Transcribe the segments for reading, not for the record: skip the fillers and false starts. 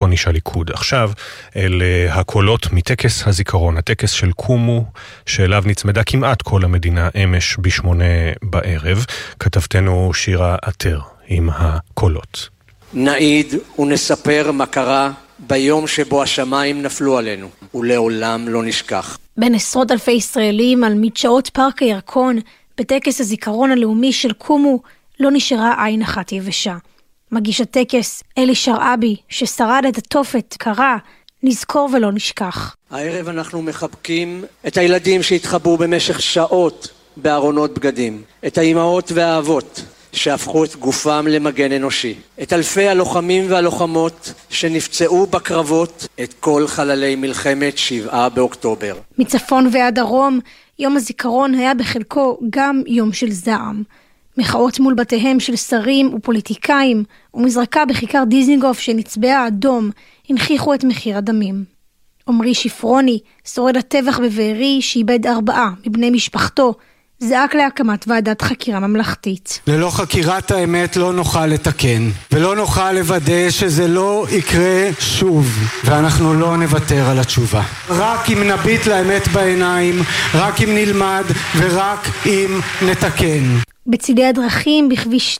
נכון איש הליכוד. עכשיו, אל הקולות מטקס הזיכרון, הטקס של קומו, שאליו נצמדה כמעט כל המדינה אמש ב8 בערב. כתבתנו שירה עטר עם הקולות. נעיד ונספר מה קרה ביום שבו השמיים נפלו עלינו, ולעולם לא נשכח. בין עשרות אלפי ישראלים על מדשאות פארק הירקון, בטקס הזיכרון הלאומי של קומו, לא נשארה עין אחת יבשה. מגיש הטקס, אלי שרעבי, ששרד את התופת, קרא, נזכור ולא נשכח. הערב אנחנו מחבקים את הילדים שהתחבאו במשך שעות בארונות בגדים, את האימהות והאבות שהפכו את גופם למגן אנושי, את אלפי הלוחמים והלוחמות שנפצעו בקרבות, את כל חללי מלחמת 7 באוקטובר. מצפון ועד דרום, יום הזיכרון היה בחלקו גם יום של זעם. מחאות מול בתיהם של שרים ופוליטיקאים ומזרקה בכיכר דיזנגוף שנצבעה אדום הנכיחו את מחיר הדמים. עמרי שפרוני, שורד הטבח בבארי שאיבד 4 מבני משפחתו, זעק להקמת ועדת חקירה ממלכתית. ללא חקירת האמת לא נוכל לתקן, ולא נוכל לוודא שזה לא יקרה שוב, ואנחנו לא נוותר על התשובה. רק אם נביט לאמת בעיניים, רק אם נלמד, ורק אם נתקן. בצידי הדרכים, בכביש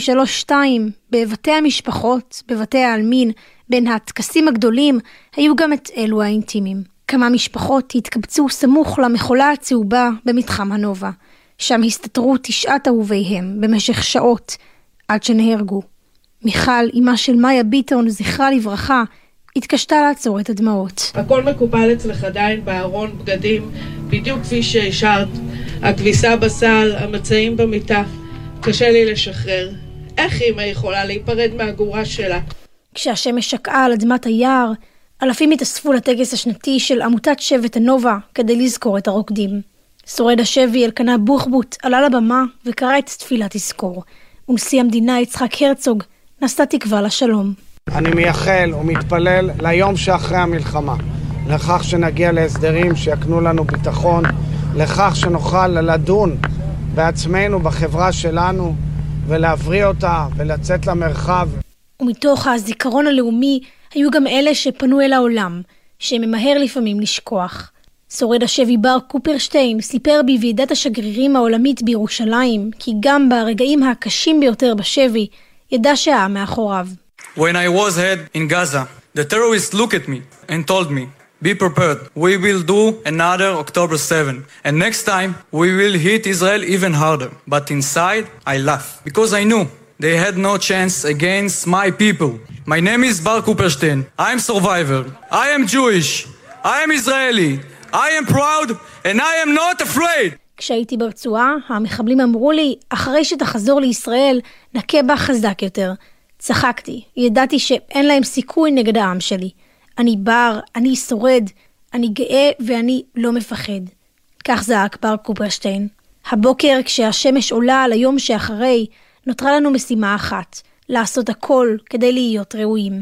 232, בבתי המשפחות, בבתי העלמין, בין הטקסים הגדולים, היו גם את אלו האינטימיים. כמה משפחות התקבצו סמוך למחולה הצהובה במתחם הנובה. שם הסתתרו 9 אהוביהם במשך שעות, עד שנהרגו. מיכל, אמא של מאיה ביטון, זכרה לברכה, התקשתה לעצור את הדמעות. הכל מקופל אצלך עדיין בארון בגדים, בדיוק כפי שהשארת. הכביסה בסל, המצעים במיטה. קשה לי לשחרר. איך אמא יכולה להיפרד מהגורה שלה? כשהשמש שקעה על אדמת היער, אלפים התאספו לטקס השנתי של עמותת שבט הנובה כדי לזכור את הרוקדים. שורד השבי אלקנה בוחבוט עלה לבמה וקרא את תפילת תזכור. ונשיא המדינה יצחק הרצוג נשא תקווה לשלום. אני מייחל ומתפלל ליום שאחרי המלחמה, לכך שנגיע להסדרים שיקנו לנו ביטחון, לכך שנוכל לדון בעצמנו בחברה שלנו ולהבריא אותה ולצאת למרחב. ומתוך הזיכרון הלאומי היו גם אלה שפנו אל העולם, שממהר לפעמים לשכוח. שורד השבי בר קופרשטיין סיפר בוועידת השגרירים העולמית בירושלים, כי גם ברגעים הקשים ביותר בשבי, ידע שהעם מאחוריו. When I was head in Gaza, the terrorists looked at me and told me, be prepared, we will do another October 7. And next time, we will hit Israel even harder. But inside, I laugh, because I knew they had no chance against my people. My name is Bar Kuperstein. I am survivor. I am Jewish. I am Israeli. I am proud and I am not afraid. כשהייתי ברצועה, המחבלים אמרו לי, אחרי שתחזור לישראל, נקה בה חזק יותר. צחקתי, ידעתי שאין להם סיכוי נגד העם שלי. אני בר, אני שורד, אני גאה ואני לא מפחד. כך זעק בר קופרשטיין. הבוקר כשהשמש עולה על היום שאחרי, נותרה לנו משימה אחת, לעשות הכל כדי להיות ראויים.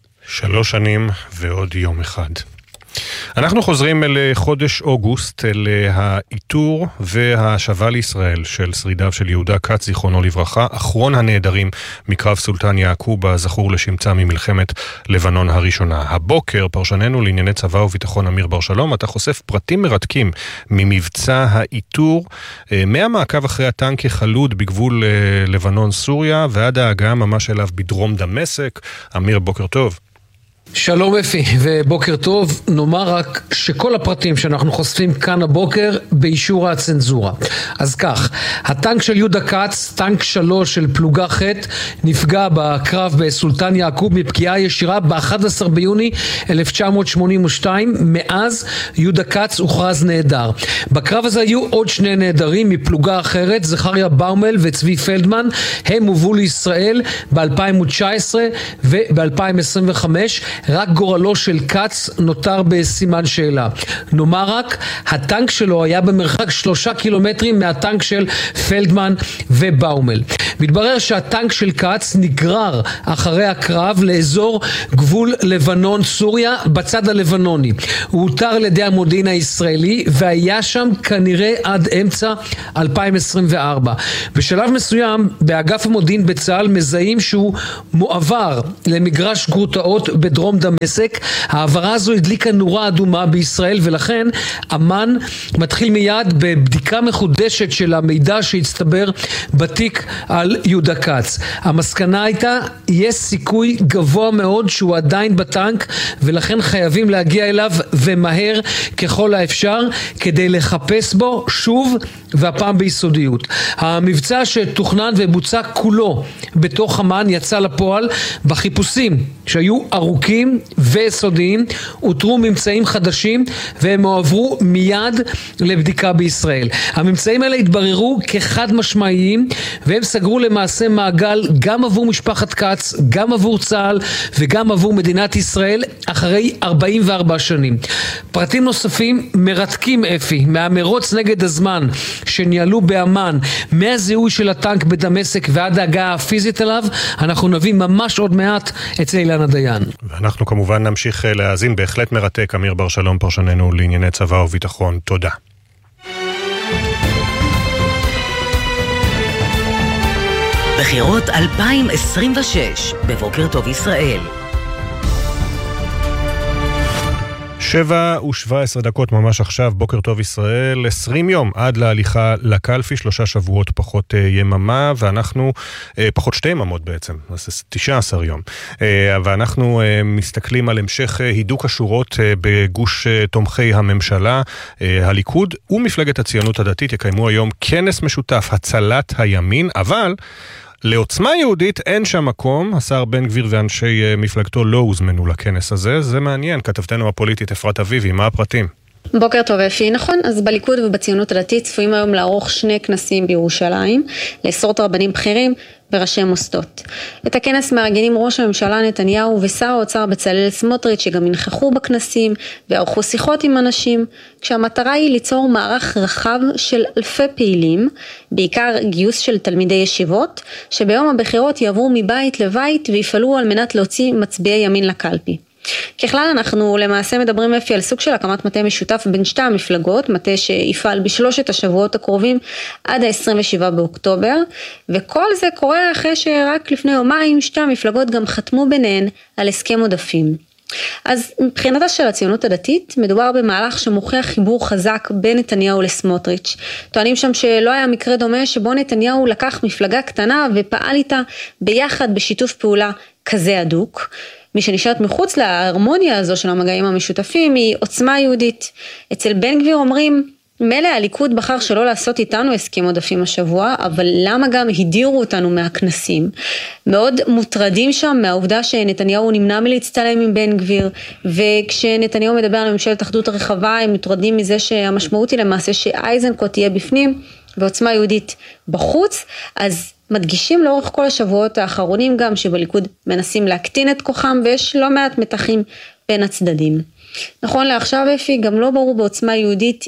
3 שנים ועוד יום אחד. אנחנו חוזרים אל חודש אוגוסט, אל האיתור והשבה לישראל של שרידיו של יהודה כץ, זיכרונו לברכה, אחרון הנעדרים מקרב סולטן יעקוב, הזכור לשמצה ממלחמת לבנון הראשונה. הבוקר, פרשננו לענייני צבא וביטחון אמיר בר שלום, אתה חושף פרטים מרתקים ממבצע האיתור, מהמעקב אחרי הטנק החלוד בגבול לבנון-סוריה, ועד ההגעה ממש אליו בדרום דמשק. אמיר, בוקר טוב. שלום אפי ובוקר טוב. נאמר רק שכל הפרטים שאנחנו חושפים כאן הבוקר באישור הצנזורה. אז כך, הטנק של יהודה כץ, טנק 3 של פלוגה ח', נפגע בקרב בסולטן יעקוב מפגיעה ישירה ב-11 ביוני 1982. מאז יהודה כץ הוכרז נעדר. בקרב הזה היו עוד 2 נעדרים מפלוגה אחרת, זכריה באומל וצבי פלדמן. הם הובאו לישראל ב-2019 וב-2025. רק גורלו של כץ נותר בסימן שאלה. נאמר רק, הטנק שלו היה במרחק 3 קילומטרים מהטנק של פלדמן ובאומל. מתברר שהטנק של כץ נגרר אחרי הקרב לאזור גבול לבנון-סוריה בצד הלבנוני. הוא הותר על ידי המודיעין הישראלי והיה שם כנראה עד אמצע 2024. בשלב מסוים באגף המודיעין בצה"ל מזהים שהוא מועבר למגרש גרוטאות בדרום בדרום דמשק. העברה הזו הדליקה נורה אדומה בישראל, ולכן אמ"ן מתחיל מיד בבדיקה מחודשת של המידע שהצטבר בתיק על יהודה כץ. המסקנה הייתה, יש סיכוי גבוה מאוד שהוא עדיין בטנק, ולכן חייבים להגיע אליו ומהר ככל האפשר כדי לחפש בו שוב, והפעם ביסודיות. המבצע שתוכנן ובוצע כולו בתוך אמ"ן יצא לפועל. בחיפושים שהיו ארוכים ויסודיים אותרו ממצאים חדשים, והם הועברו מיד לבדיקה בישראל. הממצאים האלה התבררו כחד משמעיים, והם סגרו למעשה מעגל גם עבור משפחת כץ, גם עבור צה"ל וגם עבור מדינת ישראל אחרי 44 שנים. פרטים נוספים מרתקים אפי, מהמרוץ נגד הזמן שניהלו באמ"ן, מהזיהוי של הטנק בדמשק ועד ההגעה הפיזית עליו, אנחנו נביא ממש עוד מעט אצל אילנה דיין. ואנחנו כמובן נמשיך להאזין, בהחלט מרתק. אמיר בר שלום, פרשננו לענייני צבא וביטחון, תודה. בחירות 2026 בבוקר טוב ישראל. 7:17 ממש עכשיו, בוקר טוב ישראל, 20 יום עד להליכה לקלפי, 3 שבועות פחות יממה, ואנחנו, פחות 2 יממות בעצם, אז 19 יום. ואנחנו מסתכלים על המשך הידוק השורות בגוש תומכי הממשלה. הליכוד ומפלגת הציונות הדתית יקיימו היום כנס משותף, הצלת הימין, אבל לעוצמה יהודית אין שם מקום. השר בן גביר ואנשי מפלגתו לא הוזמנו לכנס הזה. זה מעניין. כתבתנו הפוליטית אפרת אביבי, מה הפרטים? בוקר טוב אפי. נכון, אז בליכוד ובציונות הדתית צפויים היום לערוך 2 כנסים בירושלים, לעשרות רבנים בכירים וראשי מוסדות. את הכנס מארגנים ראש הממשלה נתניהו ושר האוצר בצלאל סמוטריץ', שגם ינכחו בכנסים וערכו שיחות עם אנשים, כשהמטרה היא ליצור מערך רחב של אלפי פעילים, בעיקר גיוס של תלמידי ישיבות, שביום הבחירות יעברו מבית לבית ויפעלו על מנת להוציא מצביעי ימין לקלפי. ככלל אנחנו למעשה מדברים אפי על סוג של הקמת מטה משותף בין 2 המפלגות, מטה שיפעל בשלושת השבועות הקרובים עד ה-27 באוקטובר, וכל זה קורה אחרי שרק לפני יומיים 2 המפלגות גם חתמו ביניהן על הסכם עודפים. אז מבחינתה של הציונות הדתית מדובר במהלך שמוכיח חיבור חזק בין נתניהו לסמוטריץ'. טוענים שם שלא היה מקרה דומה שבו נתניהו לקח מפלגה קטנה ופעל איתה ביחד בשיתוף פעולה כזה הדוק. מי שנשארת מחוץ להרמוניה הזו של המגעים המשותפים היא עוצמה יהודית. אצל בן גביר אומרים, מלא הליכוד בחר שלא לעשות איתנו הסכם עודפים השבוע, אבל למה גם הדירו אותנו מהכנסים? מאוד מוטרדים שם מהעובדה שנתניהו נמנע מלהצטלם עם בן גביר, וכשנתניהו מדבר על ממשלת אחדות הרחבה, הם מוטרדים מזה שהמשמעות היא למעשה שאייזנקוט תהיה בפנים, ועוצמה יהודית בחוץ. אז מדגישים לאורך כל השבועות האחרונים גם שבליכוד מנסים להקטין את כוחם, ויש לא מעט מתחים בין הצדדים. נכון לעכשיו אפי, גם לא ברור בעוצמה יהודית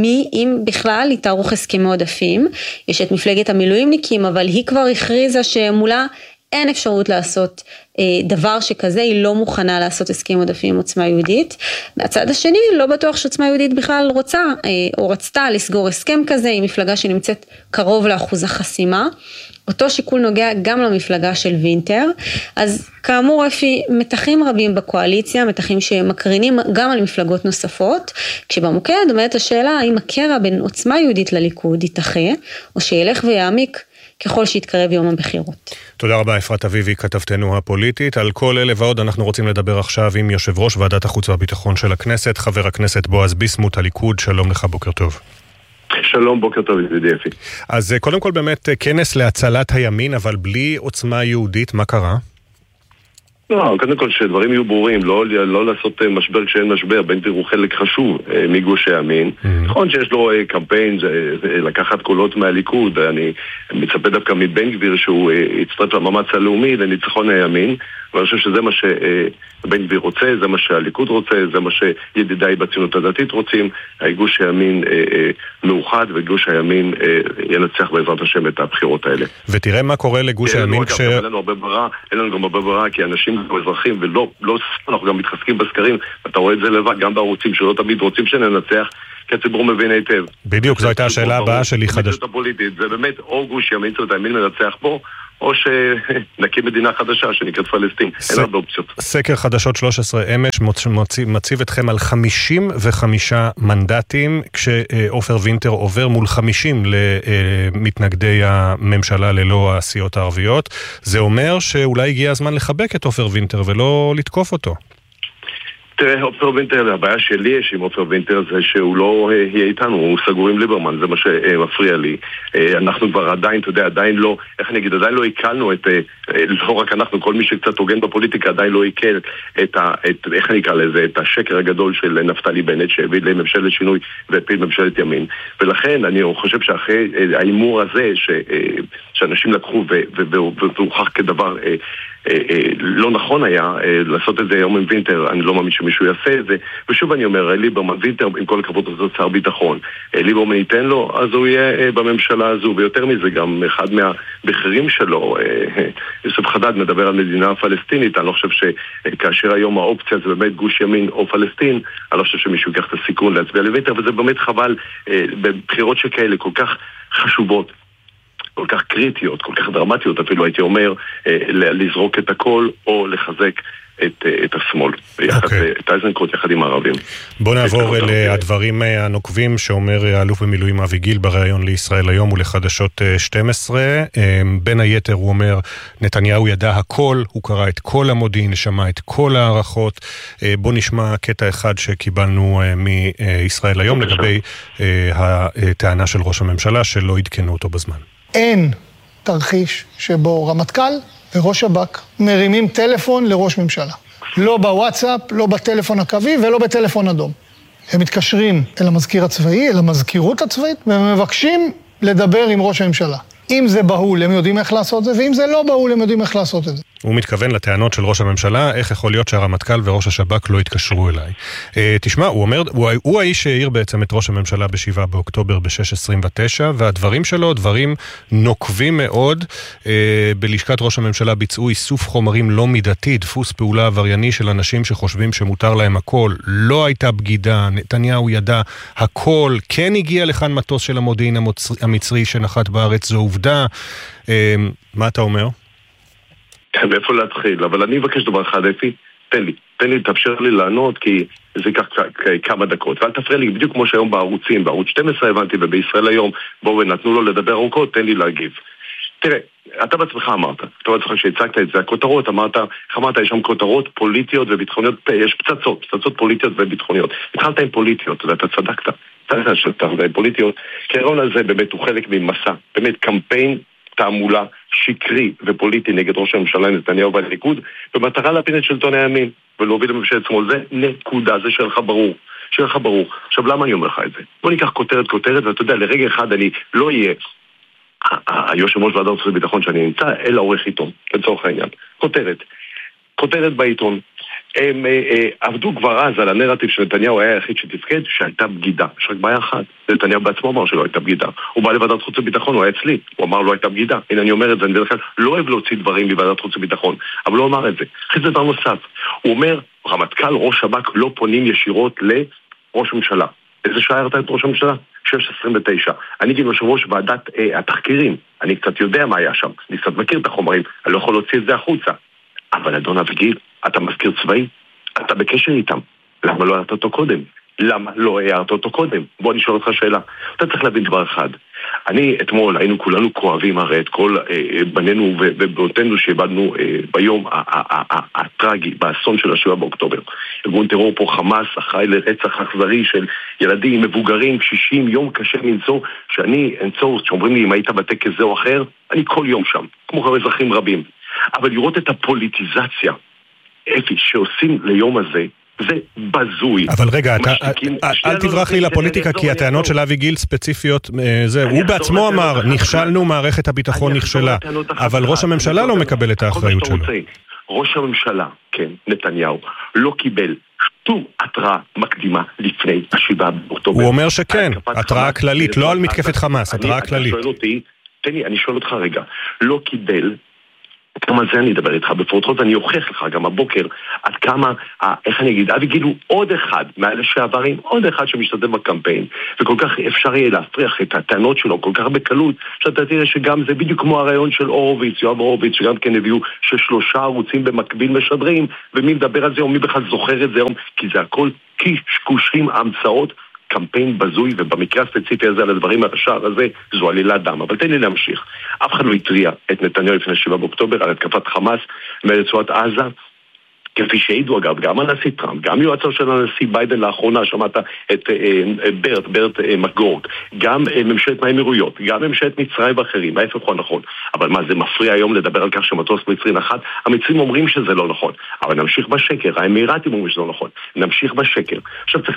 אם בכלל היא תערוך הסכמי עודפים. יש את מפלגת המילואימניקים, אבל היא כבר הכריזה שמולה אין אפשרות לעשות דבר שכזה, היא לא מוכנה לעשות הסכם עודפים עם עוצמה יהודית. מהצד השני, לא בטוח שעוצמה יהודית בכלל רוצה או רצתה לסגור הסכם כזה עם מפלגה שנמצאת קרוב לאחוז החסימה. אותו שיקול נוגע גם למפלגה של וינטר. אז כאמור אפי, מתחים רבים בקואליציה, מתחים שמקרינים גם על מפלגות נוספות, כשבמוקד עומדת השאלה האם הקרע בין עוצמה יהודית לליכוד יתחה, או שילך ויעמיק ככל שיתקרב יום הבחירות. תודה רבה אפרת אביבי, כתבתנו הפוליטית. על כל אלה ועוד אנחנו רוצים לדבר עכשיו עם יושב ראש ועדת החוץ והביטחון של הכנסת, חבר הכנסת בועז ביסמוט, הליכוד. שלום לך, בוקר טוב. שלום, בוקר טוב, ידידי אפי. אז קודם כל באמת כנס להצלת הימין, אבל בלי עוצמה יהודית, מה קרה? לא, קודם כל שדברים יהיו ברורים, לא לעשות משבר כשאין משבר. בן גביר הוא חלק חשוב מגוש הימין. נכון שיש לו קמפיין, לקחת קולות מהליכוד, אני מצפה דווקא מבן גביר שהוא יצטרף למאמץ הלאומי לניצחון הימין, ואני חושב שזה מה שבן גביר רוצה, זה מה שהליכוד רוצה, זה מה שידידיי בציונות הדתית רוצים. גוש הימין מאוחד, וגוש הימין ינצח בעזרת השם את הבחירות האלה. ותראה מה קורה לגוש הימין אין לנו גם הרבה ברירה, כי אנשים אזרחים, ולא, אנחנו גם מתחזקים בסקרים, אתה רואה את זה לבד, גם בערוצים שלא תמיד רוצים שננצח, כי הציבור מבין היטב. בדיוק, זו הייתה השאלה הבאה שלי חדש. זה באמת או גוש ימין, זאת הימין מנצח פה, או שנקים מדינה חדשה שנקראת פלסטין. אין הרבה אופציות. סקר חדשות 13 אמש מציב אתכם על 55 מנדטים, כשאופר וינטר עובר מול 50 למתנגדי הממשלה ללא הסיעות הערביות. זה אומר שאולי הגיע הזמן לחבק את אופר וינטר ולא לתקוף אותו. תראה, אופר וינטר, הבעיה שלי יש עם אופר וינטר זה שהוא לא יהיה איתנו, הוא סגור עם ליברמן, זה מה שמפריע לי. אנחנו כבר עדיין, אתה יודע, עדיין לא, איך אני אגיד, עדיין לא עיקלנו את, לא רק אנחנו, כל מי שקצת הוגן בפוליטיקה עדיין לא עיקל את, איך אני אקרא לזה, את השקר הגדול של נפתלי בנט שהביא לממשלת שינוי והפיל ממשלת ימין. ולכן אני חושב שאחרי האימור הזה שאנשים לקחו והוכח כדבר לא נכון היה לעשות את זה היום עם וינטר, אני לא מאמין שמישהו יעשה את זה, ושוב אני אומר, ליברמן וינטר עם כל הכבוד הזאת שר ביטחון, ליברמן ייתן לו, אז הוא יהיה בממשלה הזו, ויותר מזה גם אחד מהבכירים שלו, יוסף חדד מדבר על מדינה פלסטינית, אני לא חושב שכאשר היום האופציה זה באמת גוש ימין או פלסטין, אני לא חושב שמישהו ייקח את הסיכון להצביע לוינטר, וזה באמת חבל בבחירות שכאלה כל כך חשובות, כל כך קריטיות, כל כך דרמטיות, אפילו הייתי אומר, לזרוק את הכל או לחזק את השמאל, את איזנקוט יחד עם הערבים. בוא נעבור אל הדברים הנוקבים שאומר האלוף במילואים אבי גיל בריאיון לישראל היום ולחדשות 12. בין היתר הוא אומר, נתניהו ידע הכל, הוא קרא את כל המודיעין, שמע את כל הערכות. בוא נשמע קטע אחד שקיבלנו מישראל היום לגבי הטענה של ראש הממשלה שלא עדכנו אותו בזמן. אין תרחיש שבו רמטכ"ל וראש שב"כ מרימים טלפון לראש ממשלה. לא בוואטסאפ, לא בטלפון הקווי ולא בטלפון אדום. הם מתקשרים אל המזכיר הצבאי, אל המזכירות הצבאית, ומבקשים לדבר עם ראש הממשלה. אם זה בהול, הם יודעים איך לעשות את זה, ואם זה לא בהול, הם יודעים איך לעשות את זה. הוא מתכוון לטענות של ראש הממשלה, איך יכול להיות שהרמטכ"ל וראש השב"כ לא התקשרו אליי. תשמע, הוא אומר, הוא האיש שהעיר בעצם את ראש הממשלה ב7 באוקטובר ב6:29, והדברים שלו, דברים נוקבים מאוד. בלשכת ראש הממשלה ביצעו איסוף חומרים לא מידתי, דפוס פעולה עברייני של אנשים שחושבים שמותר להם הכל. לא הייתה בגידה, נתניהו ידע הכל, כן הגיע לכאן מטוס של המודיעין המצרי שנחת בארץ, זו עובדה. מה אתה אומר? מאיפה להתחיל, אבל אני מבקש דבר אחד, אפי, תן לי, תאפשר לי לענות, כי זה ייקח כמה דקות, ואל תפריע לי, בדיוק כמו שהיום בערוצים, בערוץ 12 הבנתי, ובישראל היום, בואו נתנו לו לדבר ארוכות, תן לי להגיב. תראה, אתה בעצמך אמרת, אתה בעצמך שהצגת את זה, הכותרות, אמרת, יש שם כותרות פוליטיות וביטחוניות, יש פצצות פוליטיות וביטחוניות. התחלת עם פוליטיות, ואתה צדקת, פוליטיות, כי הרעיון הזה באמת הוא חלק ממסע, באמת קמפיין תעמולה שקרי ופוליטי נגד ראש הממשלה נתניהו והליכוד, במטרה להפיל את שלטון הימין ולהוביל לממשלת שמאל. זה נקודה, זה שלך ברור. עכשיו למה אני אומר לך את זה? בוא ניקח כותרת, ואתה יודע, לרגע אחד אני לא אהיה היושב ראש ועדת חוץ וביטחון שאני נמצא, אלא עורך עיתון, לצורך העניין. כותרת בעיתון. הם עבדו כבר אז על הנרטיב שנתניהו היה היחיד שתפקד, שהייתה בגידה. יש רק בעיה אחת, נתניהו בעצמו אמר שלא הייתה בגידה. הוא בא לוועדת חוץ וביטחון, הוא היה אצלי, הוא אמר לא הייתה בגידה. הנה אני אומר את זה, אני בדרך כלל לא אוהב להוציא דברים מוועדת חוץ וביטחון, אבל הוא אמר את זה. אחרי זה דבר נוסף, הוא אומר, רמטכ"ל, ראש שב"כ לא פונים ישירות לראש הממשלה. איזה שעה הרתה את ראש הממשלה? 6:29. אני גם יושב ראש ועדת התחקירים, אני קצת יודע מה היה שם, אני קצת מכיר את החומרים, אני לא יכול להוציא את זה החוצה. אבל אדון אבי גיל, אתה מזכיר צבאי, אתה בקשר איתם. למה לא הערת אותו קודם? בוא אני שואל אותך שאלה. אתה צריך להבין דבר אחד. אתמול היינו כולנו כואבים הרי את כל בנינו ובנותינו שאיבדנו ביום הטרגי, באסון של 7 באוקטובר. ארגון טרור פה חמאס, אחראי לרצח אכזרי של ילדים, מבוגרים, קשישים, יום קשה למצוא, שאומרים לי אם היית בטקס זה או אחר, אני כל יום שם, כמו אזרחים רבים. אבל לראות את הפוליטיזציה, אפי, שעושים ליום הזה, זה בזוי. אבל רגע, אל תברח לי לפוליטיקה, כי הטענות של אבי גיל ספציפיות, הוא בעצמו אמר, נכשלנו, מערכת הביטחון נכשלה, אבל ראש הממשלה לא מקבל את האחריות שלו. ראש הממשלה, כן, נתניהו, לא קיבל שום התראה מקדימה לפני 7 באוקטובר. הוא אומר שכן, התראה כללית, לא על מתקפת חמאס, התראה כללית. אני שואל אותך רגע, לא קיבל גם על זה אני אדבר איתך בפרוטרוט, אני אוכיח לך גם הבוקר עד כמה, איך אני אגיד, אבי גילו עוד אחד מהאלה שעברים, עוד אחד שמשתתף בקמפיין, וכל כך אפשר יהיה להפריח את הטענות שלו כל כך בקלות, שאתה תראה שגם זה בדיוק כמו הרעיון של אורוביץ, יואב אורוביץ, שגם כן הביאו ששלושה ערוצים במקביל משדרים, ומי מדבר על זה או מי בכלל זוכר את זה היום, כי זה הכל קשקושים, המצאות, קמפיין בזוי, ובמקרה הספציפי הזה על הדברים השער הזה, זו עלילת דם. אבל תן לי להמשיך. אף אחד לא התריע את נתניהו לפני 7 באוקטובר על התקפת חמאס מרצועת עזה, כפי שהעידו אגב, גם הנשיא טראמפ, גם יועצו של הנשיא ביידן לאחרונה, שמעת את ברט מקגורק, גם ממשלת האמירויות, גם ממשלת מצרים ואחרים, ההפך הוא נכון. אבל מה, זה מפריע היום לדבר על כך שמטוס מצרי נחת? המצרים אומרים שזה לא נכון, אבל נמשיך בשקר, האמירתים אומרים שזה לא נכון, נמשיך בשקר. עכשיו צריך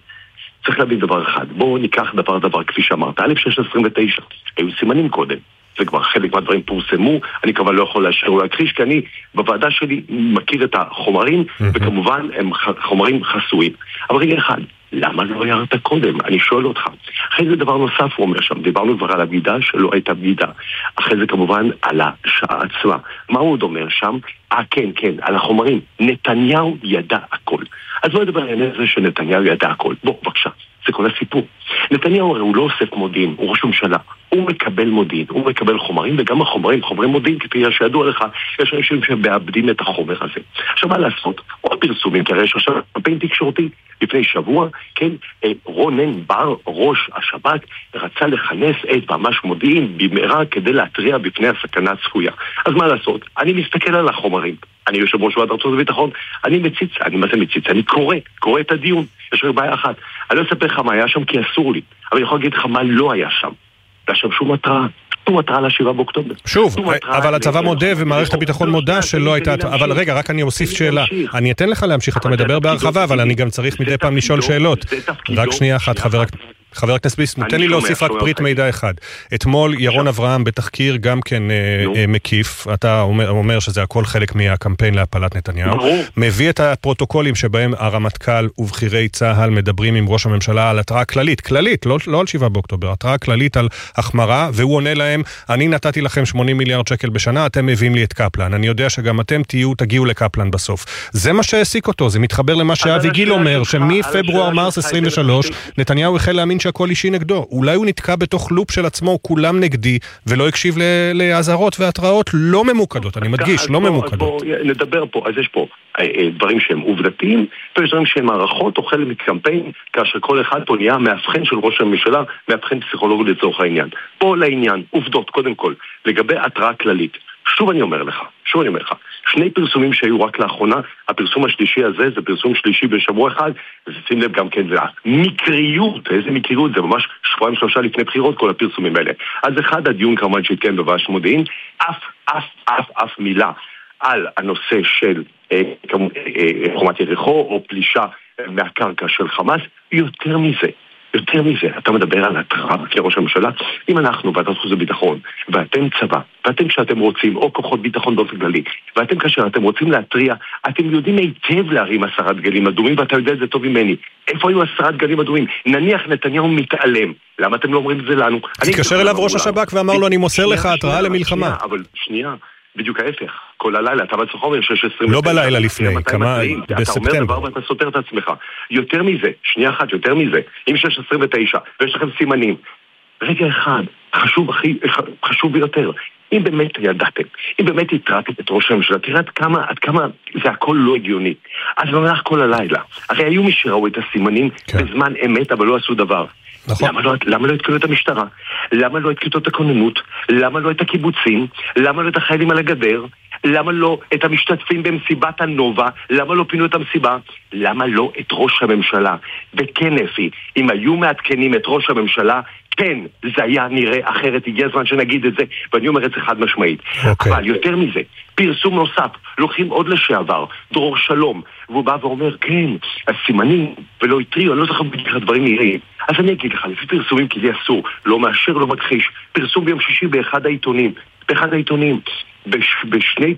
להבין דבר אחד, בואו ניקח דבר כפי שאמרת, 1629, היו סימנים קודם, זה כבר חלק מהדברים פורסמו, אני כבר לא יכול לאשר או להכחיש, כי אני בוועדה שלי מכיר את החומרים, וכמובן הם חומרים חסויים. אבל רגע אחד, למה לא ירדת קודם? אני שואל אותך. אחרי זה דבר נוסף הוא אומר שם, דיברנו כבר על הבגידה שלא הייתה בגידה. אחרי זה כמובן על השעה עצמה. מה הוא עוד אומר שם? כן, על החומרים. נתניהו ידע הכל. אז בוא נדבר על זה שנתניהו ידע הכל. בוא, בבקשה. זה כל הסיפור. נתניהו הרי הוא לא אוסף מודיעין, הוא ראש ממשלה. הוא מקבל מודיעין, הוא מקבל חומרים, וגם החומרים, חומרי מודיעין, כפי שידוע לך, יש אנשים שמאבדים את החומר הזה. עכשיו מה לעשות? עוד פרסומים, כי הרי יש עכשיו קמפיין תקשורתי. לפני שבוע, כן, רונן בר, ראש השב"כ, רצה לכנס את ממש מודיעין במהרה כדי להתריע בפני הסכנה הצפויה. אז מה לעשות? אני מסתכל על החומרים. אני יושב ראש ועדת ארצות הביטחון, אני מציץ, אני קורא את הדיון. יש רק בעיה אחת. אני לא אספר לך מה היה שם כי אסור לי, אבל אני יכול להגיד לך מה לא היה שם. עכשיו שום התראה ל7 באוקטובר. שוב, אבל הצבא מודה ומערכת הביטחון מודה שלא הייתה... אבל רגע, רק אני אוסיף שאלה. אני אתן לך להמשיך, אתה מדבר בהרחבה, אבל אני גם צריך מדי פעם לשאול שאלות. רק שנייה אחת, חבר הכנסת ביסמוט, תן לי להוסיף רק פריט מידע אחד. אתמול ירון אברהם בתחקיר גם כן מקיף, אתה אומר שזה הכל חלק מהקמפיין להפלת נתניהו, מביא את הפרוטוקולים שבהם הרמטכ"ל ובכירי צה"ל מדברים עם ראש הממשלה על התראה כללית, לא על 7 באוקטובר, התראה כללית על החמרה, והוא עונה להם, אני נתתי לכם 80 מיליארד שקל בשנה, אתם מביאים לי את קפלן, אני יודע שגם אתם תגיעו לקפלן בסוף. זה מה שהעסיק אותו, זה מתחבר למה שאבי גיל אומר, שמפברואר מרס 23 נתניהו החל להאמין שהכל אישי נגדו. אולי הוא נתקע בתוך לופ של עצמו, כולם נגדי, ולא הקשיב להזהרות והתראות לא ממוקדות, אני מדגיש, לא ממוקדות. נדבר פה, אז יש פה דברים שהם עובדתיים, ויש דברים שהם מערכות או חלק מקמפיין, כאשר כל אחד פה נהיה מאבחן של ראש הממשלה, מאבחן פסיכולוגי לצורך העניין. פה לעניין, עובדות, קודם כל, לגבי התראה כללית. שוב אני אומר לך, שני פרסומים שהיו רק לאחרונה, הפרסום השלישי הזה זה פרסום שלישי בשבוע אחד, ושים לב גם כן, זה המקריות, איזה מקריות, זה ממש 2-3 לפני בחירות כל הפרסומים האלה. אז אחד, הדיון כמובן שהתקיים בוועדת מודיעין, אף מילה על הנושא של חומת יריחו או פלישה מהקרקע של חמאס, יותר מזה, אתה מדבר על התראה כראש הממשלה, אם אנחנו ועדת חוץ וביטחון, ואתם צבא, ואתם כשאתם רוצים, או כוחות ביטחון באופן כללי, ואתם כאשר אתם רוצים להתריע, אתם יודעים היטב להרים 10 דגלים אדומים, ואתה יודע את זה טוב ממני. איפה היו 10 דגלים אדומים? נניח נתניהו מתעלם. למה אתם לא אומרים את זה לנו? התקשר אליו ראש השב"כ ואמר לו, אני מוסר לך התראה למלחמה. אבל שנייה, בדיוק ההפך. כל הלילה, אתה בצלחו אומר 16... לא בלילה לפני, כמה בספטמבר. אתה אומר דבר ואתה סותר את עצמך. יותר מזה, שנייה אחת, יותר מזה, אם 16-29, ויש לכם סימנים, רגע אחד, חשוב ביותר, אם באמת ידעתם, אם באמת התרעתם את ראש הממשלה, תראה עד כמה זה הכל לא הגיוני. אז במהלך כל הלילה, הרי היו מי שראו את הסימנים בזמן אמת, אבל לא עשו דבר. למה לא התקנו את המשטרה? למה לא התקנו את הכוננות? למה לא את הקיבוצים? למה לא את החיילים על הגדר? למה לא את המשתתפים במסיבת הנובה? למה לא פינו את המסיבה? למה לא את ראש הממשלה? וכן אפי, אם היו מעדכנים את ראש הממשלה, כן, זה היה נראה אחרת, הגיע הזמן שנגיד את זה, ואני אומר את זה חד משמעית. אבל יותר מזה, פרסום נוסף, לוקחים עוד לשעבר, דרור שלום, והוא בא ואומר, כן, הסימנים, ולא התריעו, אני לא זוכר בדיוק הדברים נראים. אז אני אגיד לך, לפי פרסומים, כי זה אסור, לא מאשר, לא מכחיש, פרסום ביום שישי באחד העיתונים, בשני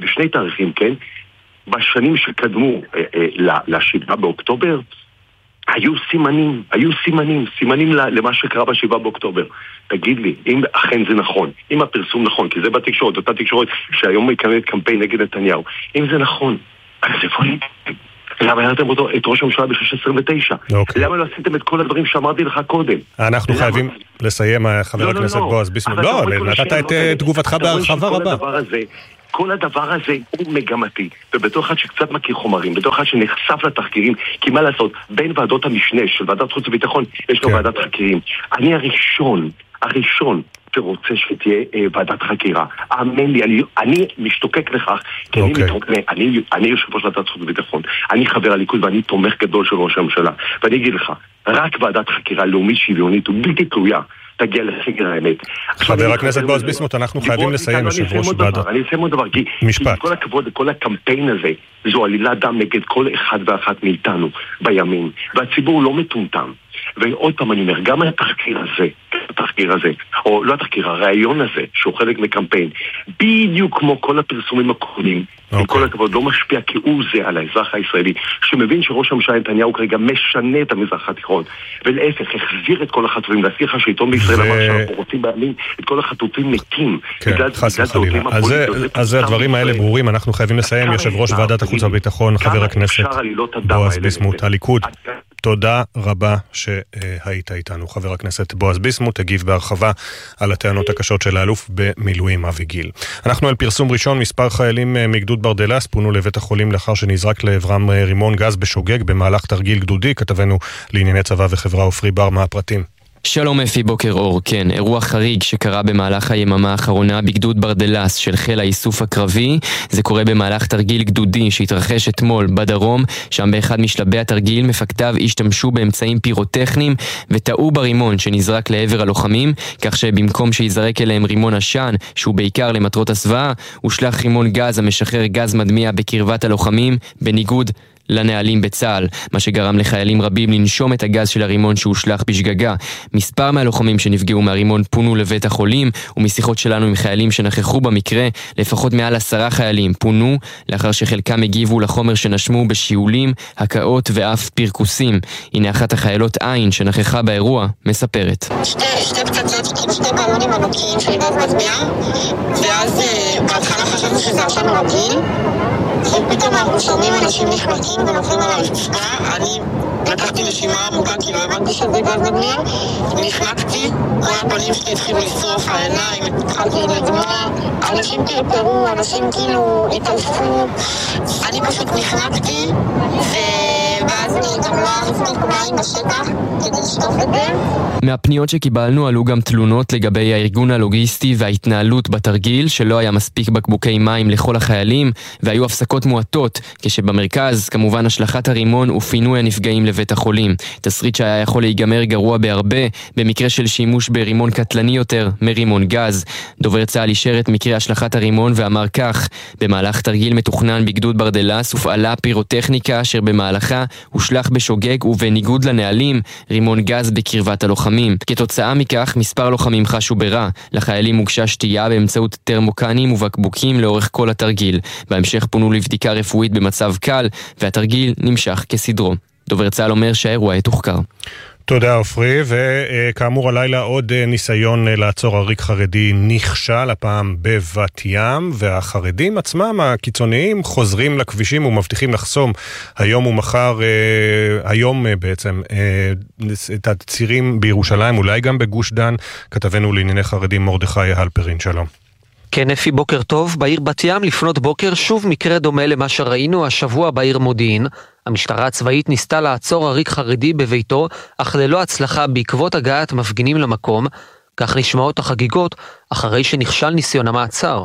תאריכים, כן, בשנים שקדמו ל7 באוקטובר, היו סימנים למה שקרה ב7 באוקטובר. תגיד לי, אם אכן זה נכון, אם הפרסום נכון, כי זה בתקשורת, אותה תקשורת שהיום מקיימת קמפיין נגד נתניהו, אם זה נכון, אז איפה לי? למה הערתם אותו את ראש הממשלה ב-629? למה לא עשיתם את כל הדברים שאמרתי לך קודם? אנחנו חייבים לסיים, חבר הכנסת בועז ביסמוט. לא, נתת את תגובתך בהרחבה רבה. כל הדבר הזה הוא מגמתי, ובתור אחד שקצת מכיר חומרים, בתור אחד שנחשף לתחקירים, כי מה לעשות, בין ועדות המשנה של ועדת חוץ וביטחון יש לו ועדת חקירים. אני הראשון שרוצה שתהיה ועדת חקירה. האמן לי, אני משתוקק לכך, כי אני יושב ראש ועדת חוץ וביטחון, אני חבר הליכוד ואני תומך גדול של ראש הממשלה. ואני אגיד לך, רק ועדת חקירה לאומית שוויונית ובלתי תלויה תגיע לחקר האמת. חבר הכנסת בועז ביסמוט, אנחנו חייבים לסיים, יושב ראש ועדת. אני אסיים עוד דבר, כי כל הכבוד, כל הקמפיין הזה, זו עלילת דם נגד כל אחד ואחת מאיתנו בימין, והציבור לא מטומטם. ועוד פעם אני אומר, גם התחקיר הזה, או לא התחקיר, הרעיון הזה, שהוא חלק מקמפיין, בדיוק כמו כל הפרסומים הקודמים, עם כל הכבוד, לא משפיע כהוא זה על האזרח הישראלי, שמבין שראש הממשלה נתניהו כרגע משנה את המזרח התיכון, ולהפך, החזיר את כל החטופים, להזכיר לך שעיתון בישראל אמר שאנחנו רוצים בימין את כל החטופים מתים. כן, חס וחלילה. אז הדברים האלה ברורים, אנחנו חייבים לסיים. יושב ראש ועדת החוץ והביטחון, חבר הכנסת בועז ביסמוט, הליכוד. תודה רבה שהיית איתנו. חבר הכנסת בועז ביסמוט הגיב בהרחבה על הטענות הקשות של האלוף במילואים אבי גיל. אנחנו על פרסום ראשון, מספר חיילים מגדוד ברדלס פונו לבית החולים לאחר שנזרק לעברם רימון גז בשוגג במהלך תרגיל גדודי. כתבנו לענייני צבא וחברה עופרי בר, מה הפרטים? שלום אפי, בוקר אור. כן, אירוע חריג שקרה במהלך היממה האחרונה בגדוד ברדלס של חיל האיסוף הקרבי. זה קורה במהלך תרגיל גדודי שהתרחש אתמול בדרום, שם באחד משלבי התרגיל מפקדיו השתמשו באמצעים פירוטכניים וטעו ברימון שנזרק לעבר הלוחמים, כך שבמקום שיזרק אליהם רימון עשן שהוא בעיקר למטרות הסוואה, הושלח רימון גז המשחרר גז מדמיע בקרבת הלוחמים, בניגוד לנהלים בצה"ל, מה שגרם לחיילים רבים לנשום את הגז של הרימון שהושלח בשגגה. מספר מהלוחמים שנפגעו מהרימון פונו לבית החולים, ומשיחות שלנו עם חיילים שנכחו במקרה, לפחות מעל 10 חיילים פונו, לאחר שחלקם הגיבו לחומר שנשמו בשיעולים, הקאות ואף פרקוסים. הנה אחת החיילות עין שנכחה באירוע, מספרת. שתי פצצות, כאילו 2 בלונים ענקיים של גז מדמיע, ואז בהתחלה חשבנו שזה עשן רגיל, ופתאום אנחנו שומעים אנשים נחמקים ונופלים על הרצפה. אני לקחתי נשימה עמוקה כי לא הבנתי שזה גז מדמיע, נחנקתי, כל הפנים שלי התחילו לשרוף, העיניים, התחלתי לדמוע, אנשים פרפרו, אנשים כאילו התעלפו, אני פשוט נחנקתי, ואז אני גם לא אהבתי מים בשטח כדי לשטוף את זה. מהפניות שקיבלנו עלו גם תלונות לגבי הארגון הלוגיסטי וההתנהלות בתרגיל, שלא היה מספיק בקבוקי מים לכל החיילים, והיו הפסקות מועטות, כשבמרכז כמובן השלכת הרימון ופינוי הנפגעים לבית החולים. תסריט שהיה יכול להיגמר גרוע בהרבה, במקרה של שימוש ברימון קטלני יותר מרימון גז. דובר צה"ל אישר את מקרה השלכת הרימון ואמר כך: במהלך תרגיל מתוכנן בגדוד ברדלס הופעלה פירוטכניקה אשר במהלכה הושלח בשוגג ובניגוד לנהלים רימון גז בקרבת הלוחמים. כתוצאה מכך מספר לוחמים חשו ברע. לחיילים הוגשה שתייה באמצעות טרמוקנים ובקבוקים לאורך כל התרגיל. בהמשך פונו לבדיקה רפואית במצב קל, והתרגיל נמשך כסדרו. דובר צה"ל אומר שהאירוע יתוחקר. תודה עופרי, וכאמור הלילה עוד ניסיון לעצור עריק חרדי נכשל, הפעם בבת ים, והחרדים עצמם הקיצוניים חוזרים לכבישים ומבטיחים לחסום היום ומחר, היום בעצם, את הצירים בירושלים, אולי גם בגוש דן. כתבנו לענייני חרדים מרדכי הלפרין, שלום. כן, אפי, בוקר טוב. בעיר בת ים לפנות בוקר שוב מקרה דומה למה שראינו השבוע בעיר מודיעין. המשטרה הצבאית ניסתה לעצור עריק חרדי בביתו, אך ללא הצלחה בעקבות הגעת מפגינים למקום. כך נשמעות החגיגות אחרי שנכשל ניסיון המעצר.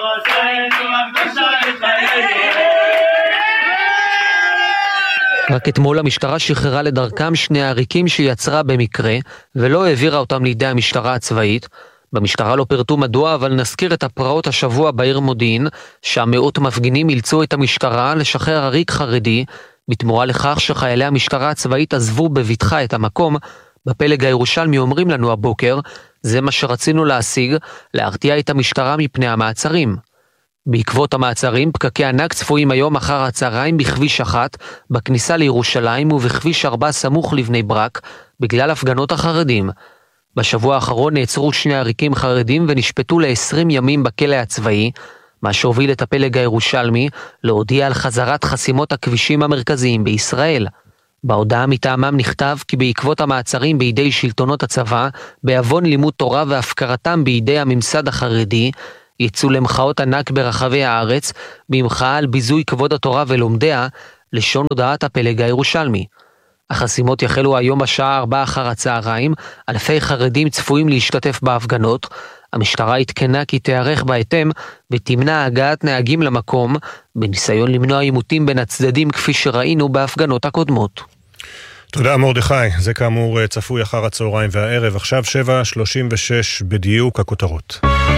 רק אתמול המשטרה שחררה לדרכם 2 עריקים שיצרה במקרה, ולא העבירה אותם לידי המשטרה הצבאית. במשטרה לא פרטו מדוע, אבל נזכיר את הפרעות השבוע בעיר מודיעין, שהמאות מפגינים אילצו את המשטרה לשחרר עריק חרדי, בתמורה לכך שחיילי המשטרה הצבאית עזבו בבטחה את המקום. בפלג הירושלמי אומרים לנו הבוקר, זה מה שרצינו להשיג, להרתיע את המשטרה מפני המעצרים. בעקבות המעצרים, פקקי ענק צפויים היום אחר הצהריים בכביש 1, בכניסה לירושלים ובכביש 4 סמוך לבני ברק, בגלל הפגנות החרדים. בשבוע האחרון נעצרו 2 עריקים חרדים ונשפטו ל-20 ימים בכלא הצבאי, מה שהוביל את הפלג הירושלמי להודיע על חזרת חסימות הכבישים המרכזיים בישראל. בהודעה מטעמם נכתב כי בעקבות המעצרים בידי שלטונות הצבא, בעוון לימוד תורה והפקרתם בידי הממסד החרדי, יצאו למחאות ענק ברחבי הארץ, במחאה על ביזוי כבוד התורה ולומדיה, לשון הודעת הפלג הירושלמי. החסימות יחלו היום בשעה 4 אחר הצהריים, אלפי חרדים צפויים להשתתף בהפגנות, המשטרה התקנה כי תיערך בהתאם ותמנע הגעת נהגים למקום, בניסיון למנוע עימותים בין הצדדים כפי שראינו בהפגנות הקודמות. תודה מרדכי, זה כאמור צפוי אחר הצהריים והערב, עכשיו 7:36 בדיוק הכותרות.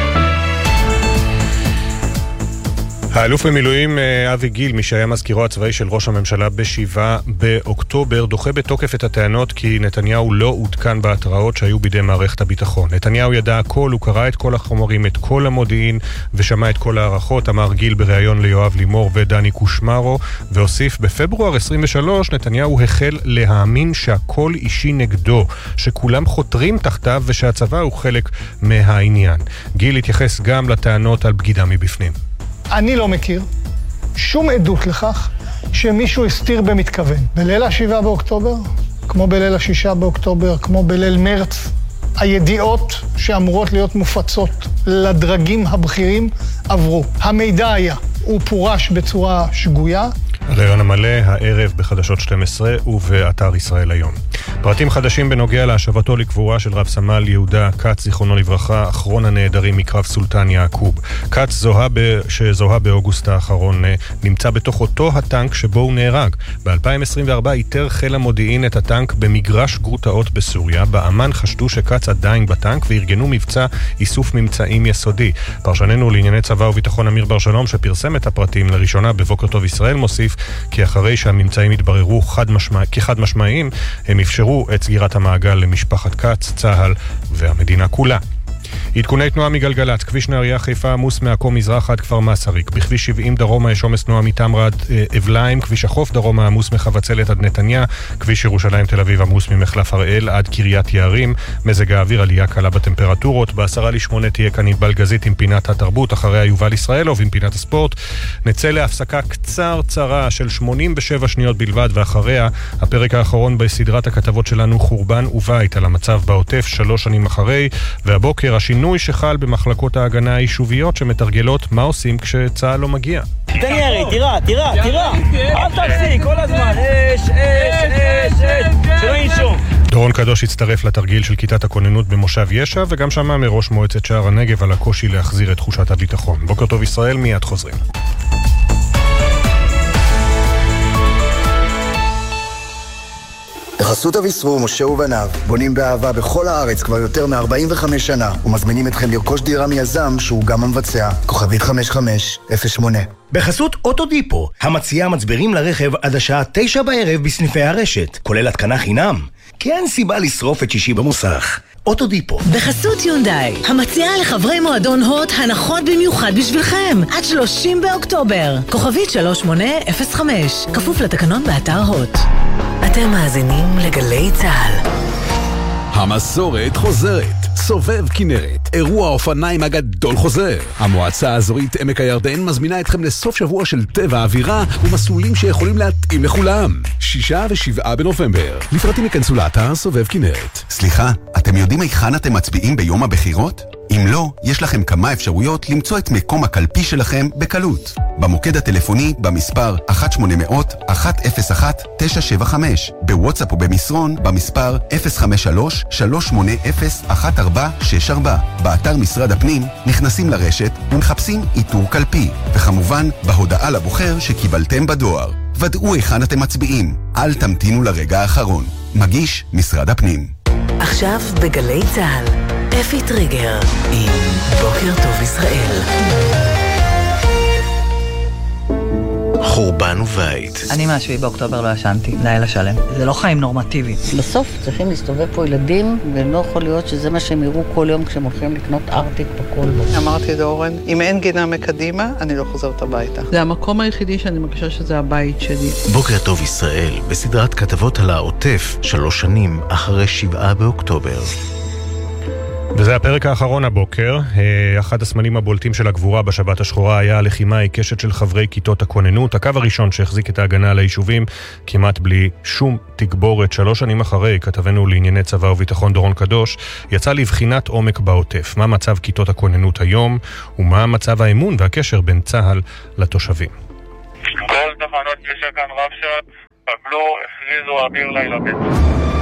האלוף במילואים אבי גיל, מי שהיה מזכירו הצבאי של ראש הממשלה ב7 באוקטובר, דוחה בתוקף את הטענות כי נתניהו לא עודכן בהתראות שהיו בידי מערכת הביטחון. נתניהו ידע הכל, הוא קרא את כל החומרים, את כל המודיעין ושמע את כל הערכות, אמר גיל בריאיון ליואב לימור ודני קושמרו, והוסיף, בפברואר 23 נתניהו החל להאמין שהכל אישי נגדו, שכולם חותרים תחתיו ושהצבא הוא חלק מהעניין. גיל התייחס גם לטענות על בגידה מבפנים. אני לא מכיר שום עדות לכך שמישהו הסתיר במתכוון. בליל ה-7 באוקטובר, כמו בליל ה-6 באוקטובר, כמו בליל מרץ, הידיעות שאמורות להיות מופצות לדרגים הבכירים עברו. המידע היה, הוא פורש בצורה שגויה. הרעיון המלא הערב בחדשות 12 ובאתר ישראל היום. פרטים חדשים בנוגע להשבתו לקבורה של רב סמל יהודה קץ, זיכרונו לברכה, אחרון הנעדרים מקרב סולטן יעקוב. קץ שזוהה באוגוסט האחרון נמצא בתוך אותו הטנק שבו הוא נהרג. ב-2024 איתר חיל המודיעין את הטנק במגרש גרוטאות בסוריה. באמן חשדו שקץ עדיין בטנק וארגנו מבצע איסוף ממצאים יסודי. פרשננו לענייני צבא וביטחון אמיר בר שלום, שפרסם את הפרטים לראשונה בבוקר טוב ישראל, מוסיף כי אחרי שהממצאים התבררו כחד משמעיים, הם אפשרו את סגירת המעגל למשפחת קץ, צהל והמדינה כולה. עדכוני תנועה מגלגלת, כביש נהריה חיפה עמוס מעכו מזרח עד כפר מסריק, בכביש 70 דרומה יש עומס תנועה מתמרה עד אבליים, כביש החוף דרומה עמוס מחבצלת עד נתניה, כביש ירושלים תל אביב עמוס ממחלף הראל עד קריית יערים. מזג האוויר עלייה קלה בטמפרטורות, ב7:50 תהיה כאן בלגזית עם פינת התרבות, אחריה יובל ישראלוב עם פינת הספורט. נצא להפסקה קצרה של 87 שניות בלבד, ואחריה הפרק האחרון בסדרת הכתבות שלנו חורבן ובית על המצב בעוטף 3 שנים אחרי, והבוקר השינוי שחל במחלקות ההגנה היישוביות שמתרגלות מה עושים כשצהל לא מגיע. תן לי ירי, תירה, אל תפסיק, כל הזמן, אש, שלא ינשום. דורון קדוש הצטרף לתרגיל של כיתת הכוננות במושב ישע, וגם שמע מראש מועצת שער הנגב על הקושי להחזיר את תחושת הביטחון. בוקר טוב ישראל, מיד חוזרים. בחסות אביסרו, משה ובניו, בונים באהבה בכל הארץ כבר יותר מ-45 שנה, ומזמינים אתכם לרכוש דירה מיזם שהוא גם המבצע. כוכבית 5508. בחסות אוטודיפו, המציעה מצברים לרכב עד השעה 9 בערב בסניפי הרשת, כולל התקנה חינם. כי אין סיבה לשרוף את שישי במוסך. אוטודיפו. בחסות יונדאי, המציעה לחברי מועדון הוט הנחות במיוחד בשבילכם, עד 30 באוקטובר. כוכבית 3805, כפוף לתקנון באתר הוט. אתם מאזינים לגלי צהל. המסורת חוזרת. סובב כנרת, אירוע האופניים הגדול חוזר. המועצה האזורית עמק הירדן מזמינה אתכם לסוף שבוע של טבע אווירה ומסלולים שיכולים להתאים לכולם. 6 ו7 בנובמבר. לפרטים יכנסו לאתר סובב כנרת. סליחה, אתם יודעים היכן אתם מצביעים ביום הבחירות? אם לא, יש לכם כמה אפשרויות למצוא את מקום הקלפי שלכם בקלות. במוקד הטלפוני במספר 1-800-101-975, בוואטסאפ או במסרון במספר 053-380-1464. באתר משרד הפנים נכנסים לרשת ומחפשים איתור קלפי, וכמובן בהודעה לבוחר שקיבלתם בדואר. ודאו היכן אתם מצביעים, אל תמתינו לרגע האחרון. מגיש משרד הפנים. עכשיו בגלי צהל, אפי טריגר עם בוקר טוב ישראל. חורבן ובית. אני מה7 באוקטובר לא ישנתי, לילה שלם. זה לא חיים נורמטיביים. בסוף צריכים להסתובב פה ילדים, ולא יכול להיות שזה מה שהם יראו כל יום כשהם הולכים לקנות ארטיק בכל בו. אמרתי לאורן, אם אין גינה מקדימה, אני לא חוזרת הביתה. זה המקום היחידי שאני מרגישה שזה הבית שלי. בוקר טוב ישראל, בסדרת כתבות על העוטף, 3 שנים אחרי 7 באוקטובר. וזה הפרק האחרון הבוקר. אחד הסמלים הבולטים של הגבורה בשבת השחורה היה הלחימה העיקשת של חברי כיתות הכוננות, הקו הראשון שהחזיק את ההגנה על היישובים כמעט בלי שום תגבורת. 3 שנים אחרי, כתבנו לענייני צבא וביטחון דורון קדוש יצא לבחינת עומק בעוטף. מה מצב כיתות הכוננות היום, ומה מצב האמון והקשר בין צה"ל לתושבים. כל תחנות נשק כאן רבש"ץ קבלו, הכריזו אביר לילה ב'.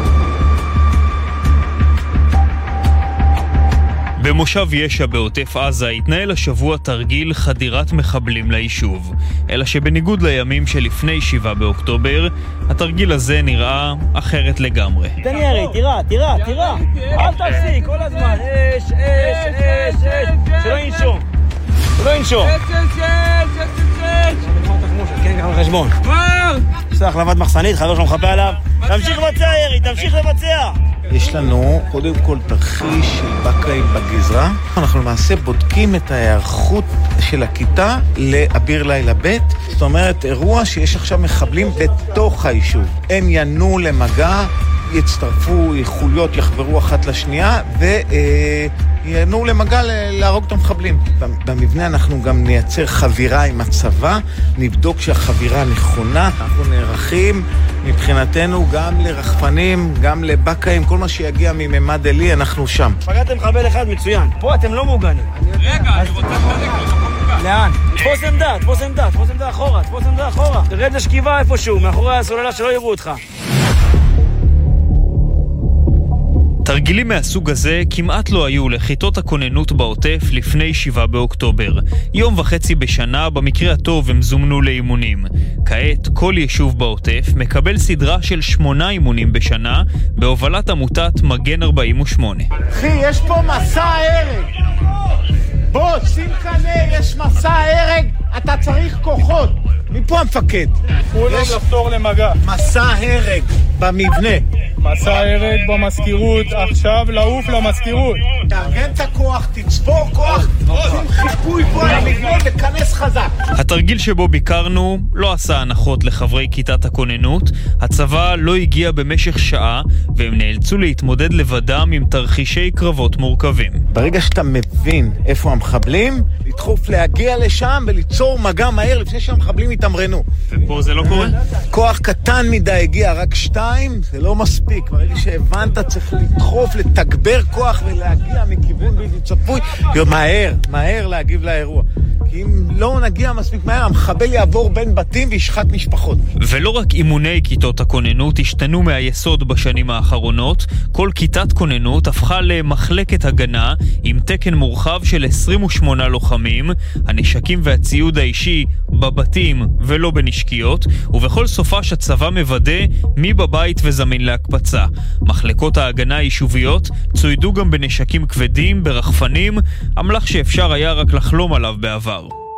במושב ישע בעוטף עזה התנהל השבוע תרגיל חדירת מחבלים ליישוב. אלא שבניגוד לימים שלפני 7 באוקטובר, התרגיל הזה נראה אחרת לגמרי. תן ירי, תירה. אל תפסיק, כל הזמן. אש. שלא ינשום. כן, ככה חשבון. סך לבד מחסנית, חבר שלו מחפה עליו. תמשיך לבצע ירי, תמשיך לבצע. יש לנו קודם כל תרחיש של בקעים בגזרה. אנחנו למעשה בודקים את ההיערכות של הכיתה לאביר לילה ב'. זאת אומרת, אירוע שיש עכשיו מחבלים בתוך היישוב. הם ינו למגע, יצטרפו חוליות, יחברו אחת לשנייה וינו למגע להרוג את המחבלים. במבנה אנחנו גם נייצר חבירה עם הצבא, נבדוק שהחבירה נכונה. אנחנו נערכים מבחינתנו גם לרחפנים, גם לבקעים, כל מה שיגיע מממד אלי, אנחנו שם. פגעתם חבל אחד מצוין, פה אתם לא מוגנים. רגע, אני רוצה לחלק. לאן? תפוס עמדה אחורה. תרד לשכיבה איפשהו, מאחורי הסוללה שלא יראו אותך. תרגילים מהסוג הזה כמעט לא היו לכיתות הכוננות בעוטף לפני 7 באוקטובר. 1.5 יום בשנה, במקרה הטוב הם זומנו לאימונים. כעת כל יישוב בעוטף מקבל סדרה של 8 אימונים בשנה בהובלת עמותת מגן 48. אחי, יש פה מסע הרג. בוא, שים קנה, יש מסע הרג, אתה צריך כוחות. מפה המפקד. כולם לחתור למגע. מסע הרג במבנה. מסע הרג במזכירות, עכשיו לעוף למזכירות. תארגן את הכוח, תצבור כוח, עושים חיפוי פה על המבנה וכנס חזק. התרגיל שבו ביקרנו לא עשה הנחות לחברי כיתת הכוננות. הצבא לא הגיע במשך שעה והם נאלצו להתמודד לבדם עם תרחישי קרבות מורכבים. ברגע שאתה מבין איפה המחבלים, לדחוף להגיע לשם וליצור מגע מהר לפני שהמחבלים יתמרנו. ופה זה לא קורה? כוח קטן מדי הגיע, רק 2, זה לא מספיק. ברגע שהבנת צריך לדחוף, לתגבר כוח ולהגיע מכיוון בלתי צפוי, מהר להגיב לאירוע. כי אם לא נגיע מספיק מהר, המחבל יעבור בין בתים וישחט משפחות. ולא רק אימוני כיתות הכוננות השתנו מהיסוד בשנים האחרונות, כל כיתת כוננות הפכה למחלקת הגנה עם תקן מורחב של 28 לוחמים, הנשקים והציוד האישי בבתים ולא בנשקיות, ובכל סופש הצבא מוודא מי בבית וזמין להקפצה. מחלקות ההגנה היישוביות צוידו גם בנשקים כבדים, ברחפנים, המלאך שאפשר היה רק לחלום עליו בעבר.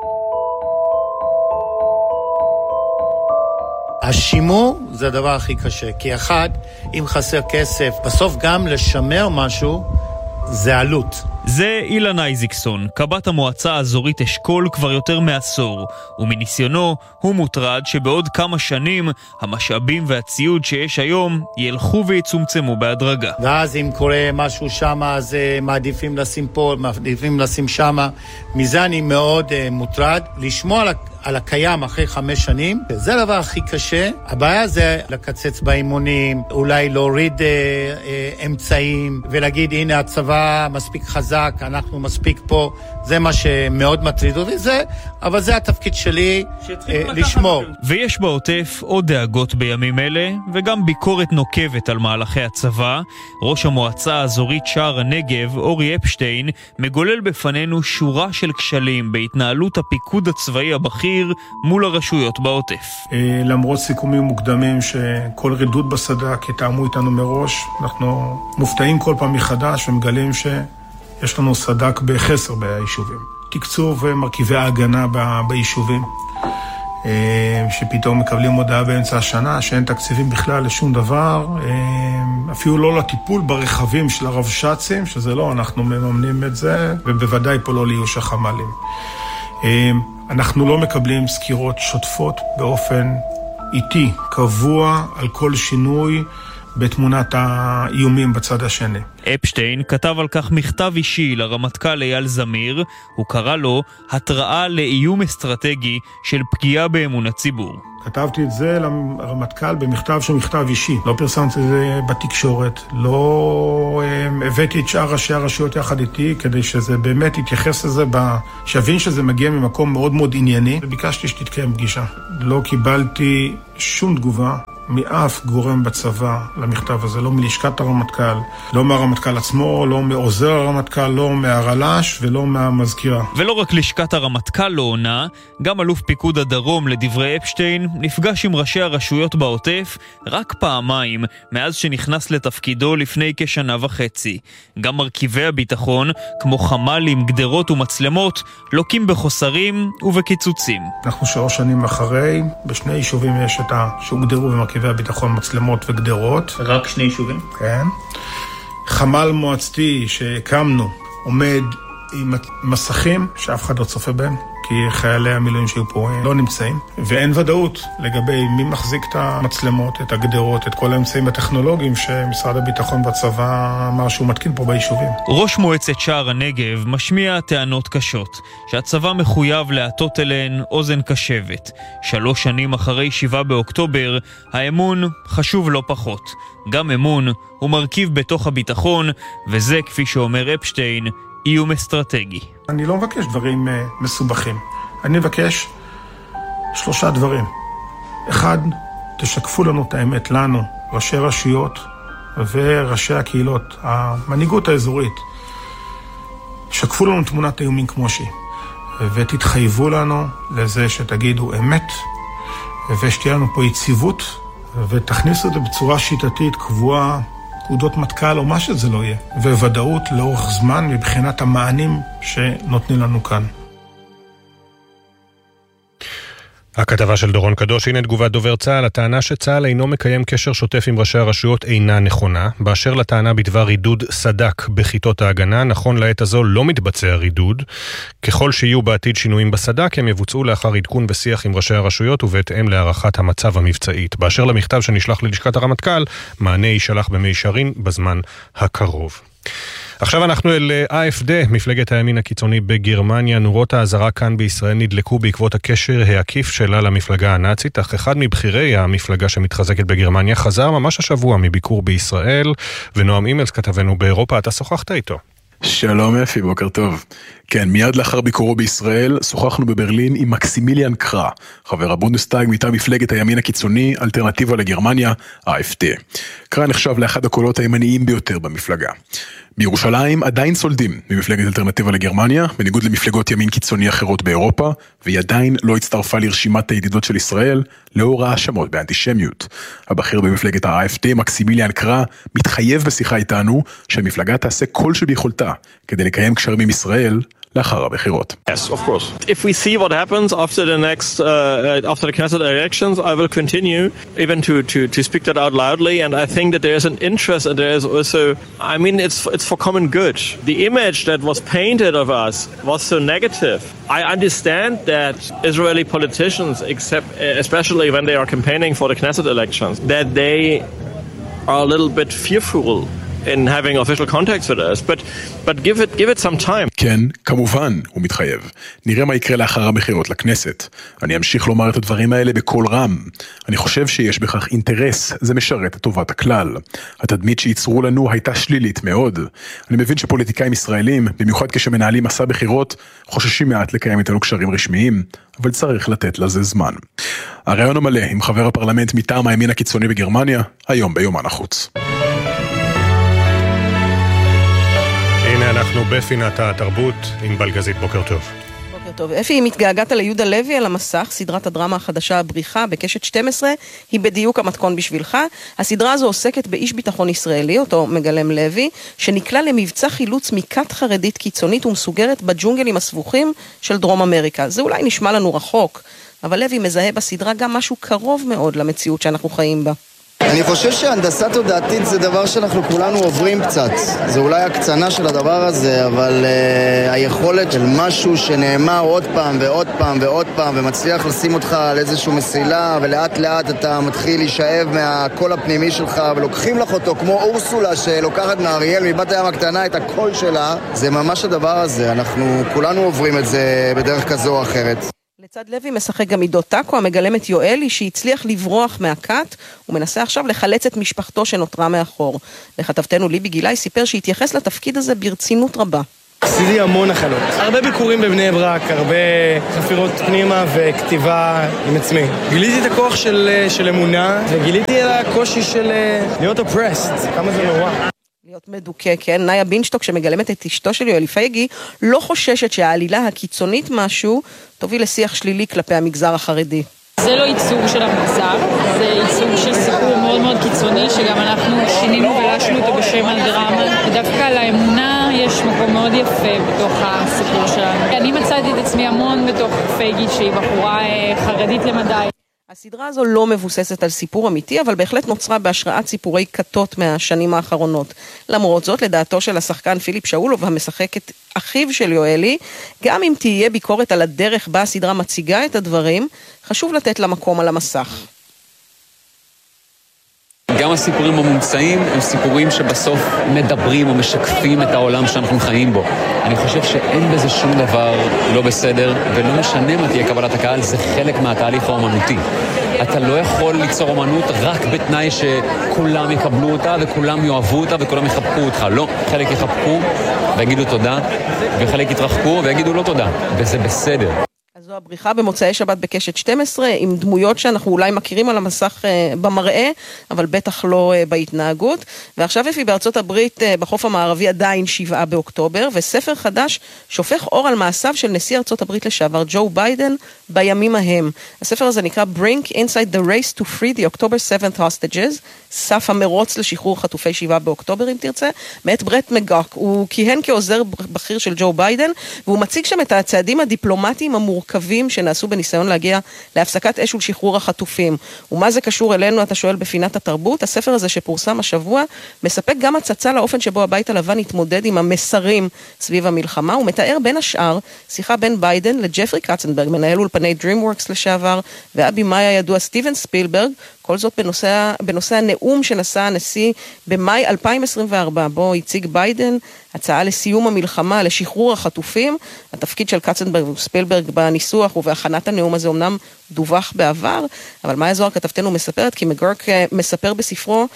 השימור זה הדבר הכי קשה, כי אחד, אם חסר כסף, בסוף גם לשמר משהו זה עלות. זה אילן אייזיקסון, קב"ט המועצה האזורית אשכול כבר יותר מעשור, ומניסיונו הוא מוטרד שבעוד כמה שנים המשאבים והציוד שיש היום ילכו ויצומצמו בהדרגה. ואז אם קורה משהו שם, אז מעדיפים לשים פה, מעדיפים לשים שם. מזה אני מאוד מוטרד. לשמוע על הקיים אחרי 5 שנים, זה הדבר הכי קשה. הבעיה זה לקצץ באימונים, אולי להוריד אמצעים, ולהגיד הנה הצבא מספיק חזק, אנחנו מספיק פה. זה מה שמאוד מטריד אותי, אבל זה התפקיד שלי לשמור. ויש בעוטף עוד דאגות בימים אלה, וגם ביקורת נוקבת על מהלכי הצבא. ראש המועצה האזורית שער הנגב, אורי אפשטיין, מגולל בפנינו שורה של כשלים בהתנהלות הפיקוד הצבאי הבכיר מול הרשויות בעוטף. למרות סיכומים מוקדמים שכל רידוד בסד"כ יתאמו איתנו מראש, אנחנו מופתעים כל פעם מחדש ומגלים שיש לנו סד"כ בחסר ביישובים. תקצוב מרכיבי ההגנה ביישובים. שפתאום מקבלים הודעה באמצע השנה, שאין תקציבים בכלל לשום דבר, אפילו לא לטיפול ברכבים של הרבש"צים, שזה לא, אנחנו מממנים את זה, ובוודאי פה לא לאיוש החמ"לים. אנחנו לא מקבלים סקירות שוטפות באופן איטי, קבוע על כל שינוי בתמונת האיומים בצד השני. אפשטיין כתב על כך מכתב אישי לרמטכ"ל אייל זמיר, הוא קרא לו התראה לאיום אסטרטגי של פגיעה באמון הציבור. כתבתי את זה לרמטכ"ל במכתב שמכתב אישי, לא פרסמתי את זה בתקשורת, לא הבאתי את שאר ראשי הרשויות יחד איתי, כדי שזה באמת יתייחס לזה, שיבין שזה מגיע ממקום מאוד מאוד ענייני, וביקשתי שתתקיים פגישה. לא קיבלתי שום תגובה מאף גורם בצבא למכתב הזה, לא מלשכת הרמטכ"ל, לא מהרמטכ"ל עצמו, לא מעוזר הרמטכ"ל, לא מהרל"ש ולא מהמזכירה. ולא רק לשכת הרמטכ"ל לא עונה, גם אלוף פיקוד הדרום לדברי אפשטיין נפגש עם ראשי הרשויות בעוטף רק פעמיים מאז שנכנס לתפקידו לפני כשנה וחצי. גם מרכיבי הביטחון, כמו חמ"לים, גדרות ומצלמות, לוקים בחוסרים ובקיצוצים. אנחנו 3 שנים אחרי, בשני יישובים יש את שהוגדרו במרכיבי הביטחון מצלמות וגדרות. רק 2 יישובים? כן. חמ"ל מועצתי שהקמנו עומד עם מסכים שאף אחד לא צופה בהם, כי חיילי המילואים שהיו פה לא נמצאים, ואין ודאות לגבי מי מחזיק את המצלמות, את הגדרות, את כל האמצעים הטכנולוגיים שמשרד הביטחון בצבא אמר שהוא מתקין פה ביישובים. ראש מועצת שער הנגב משמיע טענות קשות, שהצבא מחויב להטות אליהן אוזן קשבת. 3 שנים אחרי 7 באוקטובר, האמון חשוב לא פחות. גם אמון הוא מרכיב בתוך הביטחון, וזה, כפי שאומר אפשטיין, איום אסטרטגי. אני לא מבקש דברים מסובכים. אני מבקש 3 דברים. 1, תשקפו לנו את האמת, לנו, ראשי רשויות וראשי הקהילות, המנהיגות האזורית. שקפו לנו תמונת האיומים כמו שהיא. ותתחייבו לנו לזה שתגידו אמת, ושתהיה לנו פה יציבות, ותכניסו את זה בצורה שיטתית, קבועה, פקודות מטכ"ל או מה שזה לא יהיה, וודאות לאורך זמן מבחינת המענים שנותנים לנו כאן. הכתבה של דורון קדוש, הנה תגובת דובר צה"ל. הטענה שצה"ל אינו מקיים קשר שוטף עם ראשי הרשויות אינה נכונה. באשר לטענה בדבר רידוד סדק בכיתות ההגנה, נכון לעת הזו לא מתבצע רידוד. ככל שיהיו בעתיד שינויים בסדק, הם יבוצעו לאחר עדכון בשיח עם ראשי הרשויות ובהתאם להערכת המצב המבצעית. באשר למכתב שנשלח ללשכת הרמטכ"ל, מענה יישלח במישרין בזמן הקרוב. עכשיו אנחנו אל AfD, מפלגת הימין הקיצוני בגרמניה. נורות האזהרה כאן בישראל נדלקו בעקבות הקשר העקיף שלה למפלגה הנאצית, אך אחד מבכירי המפלגה שמתחזקת בגרמניה חזר ממש השבוע מביקור בישראל, ונועם אימלס כתבנו באירופה, אתה שוחחת איתו. שלום אפי, בוקר טוב. כן, מיד לאחר ביקורו בישראל שוחחנו בברלין עם מקסימיליאן קרא, חבר הבונדסטאג מטעם מפלגת הימין הקיצוני, אלטרנטיבה לגרמניה, AfD. קרא נחשב לאחד הקולות הימניים ביותר במפלגה. בירושלים עדיין סולדים ממפלגת אלטרנטיבה לגרמניה, בניגוד למפלגות ימין קיצוני אחרות באירופה, והיא עדיין לא הצטרפה לרשימת הידידות של ישראל, לאור האשמות באנטישמיות. הבכיר במפלגת ה-AfD, מקסימיליאן קרא, מתחייב בשיחה איתנו שהמפלגה תעשה כל שביכולתה כדי לקיים קשרים עם ישראל לאחר הבחירות. Yes, of course. If we see what happens after the Knesset elections, I will continue even to speak that out loudly, and I think that there is an interest, and there is also, I mean, it's for common good. The image that was painted of us was so negative. I understand that Israeli politicians, especially when they are campaigning for the Knesset elections, that they are a little bit fearful in having official contacts with us, but give it some time. כן, כמובן, הוא מתחייב. נראה מה יקרה לאחר הבחירות לכנסת. אני אמשיך לומר את הדברים האלה בקול רם. אני חושב שיש בכך אינטרס, זה משרת את טובת הכלל. התדמית שייצרו לנו הייתה שלילית מאוד. אני מבין שפוליטיקאים ישראלים, במיוחד כשמנהלים מסע בחירות, חוששים מעט לקיים איתנו קשרים רשמיים, אבל צריך לתת לזה זמן. הרעיון המלא עם חבר הפרלמנט מטעם הימין הקיצוני בגרמניה, היום ביומן החוץ. הנה אנחנו בפינת התרבות עם בלגזית, בוקר טוב. בוקר טוב. אפי, אם התגעגעת ליהודה לוי על המסך, סדרת הדרמה החדשה הבריחה בקשת 12, היא בדיוק המתכון בשבילך. הסדרה הזו עוסקת באיש ביטחון ישראלי, אותו מגלם לוי, שנקלע למבצע חילוץ מכת חרדית קיצונית ומסוגרת בג'ונגלים הסבוכים של דרום אמריקה. זה אולי נשמע לנו רחוק, אבל לוי מזהה בסדרה גם משהו קרוב מאוד למציאות שאנחנו חיים בה. אני חושב שהנדסה תודעתית זה דבר שאנחנו כולנו עוברים קצת. זה אולי הקצנה של הדבר הזה, אבל היכולת של משהו שנאמר עוד פעם ועוד פעם ועוד פעם ומצליח לשים אותך על איזשהו מסילה, ולאט לאט אתה מתחיל להישאב מהקול הפנימי שלך ולוקחים לך אותו כמו אורסולה שלוקחת מאריאל מבת הים הקטנה את הקול שלה. זה ממש הדבר הזה, אנחנו כולנו עוברים את זה בדרך כזו או אחרת. לצד לוי משחק גם עידו טאקו, המגלם את יואלי שהצליח לברוח מהקאט ומנסה עכשיו לחלץ את משפחתו שנותרה מאחור. וכתבתנו ליבי גילאי סיפר שהתייחס לתפקיד הזה ברצינות רבה. עשיתי המון הכנות, הרבה ביקורים בבני ברק, הרבה חפירות פנימה וכתיבה עם עצמי. גיליתי את הכוח של אמונה וגיליתי על הקושי של להיות oppressed, כמה זה נורא. להיות מדוכא, כן? נאיה בינשטוק שמגלמת את אשתו של יואלי פייגי לא חוששת שהעלילה הקיצונית משהו תוביל לשיח שלילי כלפי המגזר החרדי. זה לא ייצוג של המצב, זה ייצוג של סיפור מאוד מאוד קיצוני שגם אנחנו שינינו ולשנו אותו בשם על דרמה, ודווקא לאמונה יש מקום מאוד יפה בתוך הסיפור שלנו. אני מצאתי את עצמי המון בתוך פייגי שהיא בחורה חרדית למדי. הסדרה הזו לא מבוססת על סיפור אמיתי, אבל בהחלט נוצרה בהשראת סיפורי כתות מהשנים האחרונות. למרות זאת, לדעתו של השחקן פיליפ שאולוב, המשחק את אחיו של יואלי, גם אם תהיה ביקורת על הדרך בה הסדרה מציגה את הדברים, חשוב לתת לה מקום על המסך. גם הסיפורים המומצאים הם סיפורים שבסוף מדברים או משקפים את העולם שאנחנו חיים בו. אני חושב שאין בזה שום דבר לא בסדר, ולא משנה מה תהיה קבלת הקהל, זה חלק מהתהליך האומנותי. אתה לא יכול ליצור אומנות רק בתנאי שכולם יקבלו אותה וכולם יאהבו אותה וכולם יחבקו אותך. לא, חלק יחבקו ויגידו תודה, וחלק יתרחקו ויגידו לא תודה, וזה בסדר. אז זו הבריחה במוצאי שבת בקשת 12, עם דמויות שאנחנו אולי מכירים על המסך במראה, אבל בטח לא בהתנהגות. ועכשיו אפי בארצות הברית בחוף המערבי עדיין 7 באוקטובר, וספר חדש שופך אור על מעשיו של נשיא ארצות הברית לשעבר, ג'ו ביידן, בימים ההם. הספר הזה נקרא Bring Inside the Race to Free the October 7th Hostages, סף המרוץ לשחרור חטופי 7 באוקטובר אם תרצה, מאת ברט מגוק. הוא כיהן כעוזר בכיר של ג'ו ביידן, והוא מציג שם את הצעדים הדיפלומטיים המורכבים שנעשו בניסיון להגיע להפסקת אש ולשחרור החטופים. ומה זה קשור אלינו, אתה שואל, בפינת התרבות? הספר הזה שפורסם השבוע מספק גם הצצה לאופן שבו הבית הלבן התמודד עם המסרים סביב המלחמה. הוא מתאר בין השאר שיחה בין ביידן לג'פרי קצנברג, מנהל אולפני DreamWorks לשעבר, ואבי מאי הידוע סטיבן ספילברג, כל זאת בנושא הנאום שנשא הנשיא במאי 2024, בו הציג ביידן הצעה לסיום המלחמה, לשחרור החטופים. התפקיד של קצנברג וספילברג בניסוח ובהכנת הנאום הזה אמנם דווח בעבר, אבל מאיה זוהר כתבתנו מספרת, כי מגורק מספר בספרו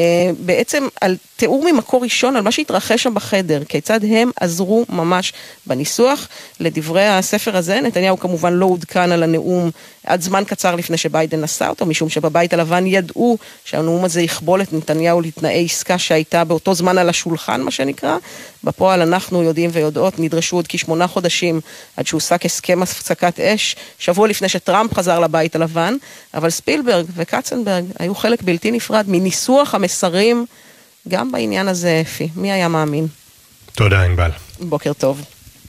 בעצם על תיאור ממקור ראשון על מה שהתרחש שם בחדר, כיצד הם עזרו ממש בניסוח. לדברי הספר הזה, נתניהו כמובן לא עודכן על הנאום עד זמן קצר לפני שביידן נשא אותו, משום שבבית הלבן ידעו שהנאום הזה יכבול את נתניהו לתנאי עסקה שהייתה באותו זמן על השולחן, מה שנקרא. בפועל אנחנו יודעים ויודעות, נדרשו עוד כ8 חודשים עד שהוסק הסכם הפסקת אש, שבוע לפני שטראמפ חזר לבית הלבן, אבל ספילברג וקצנברג היו חלק בלתי נפרד מניסוח המסרים גם בעניין הזה, אפי. מי היה מאמין? תודה, ענבל. בוקר טוב.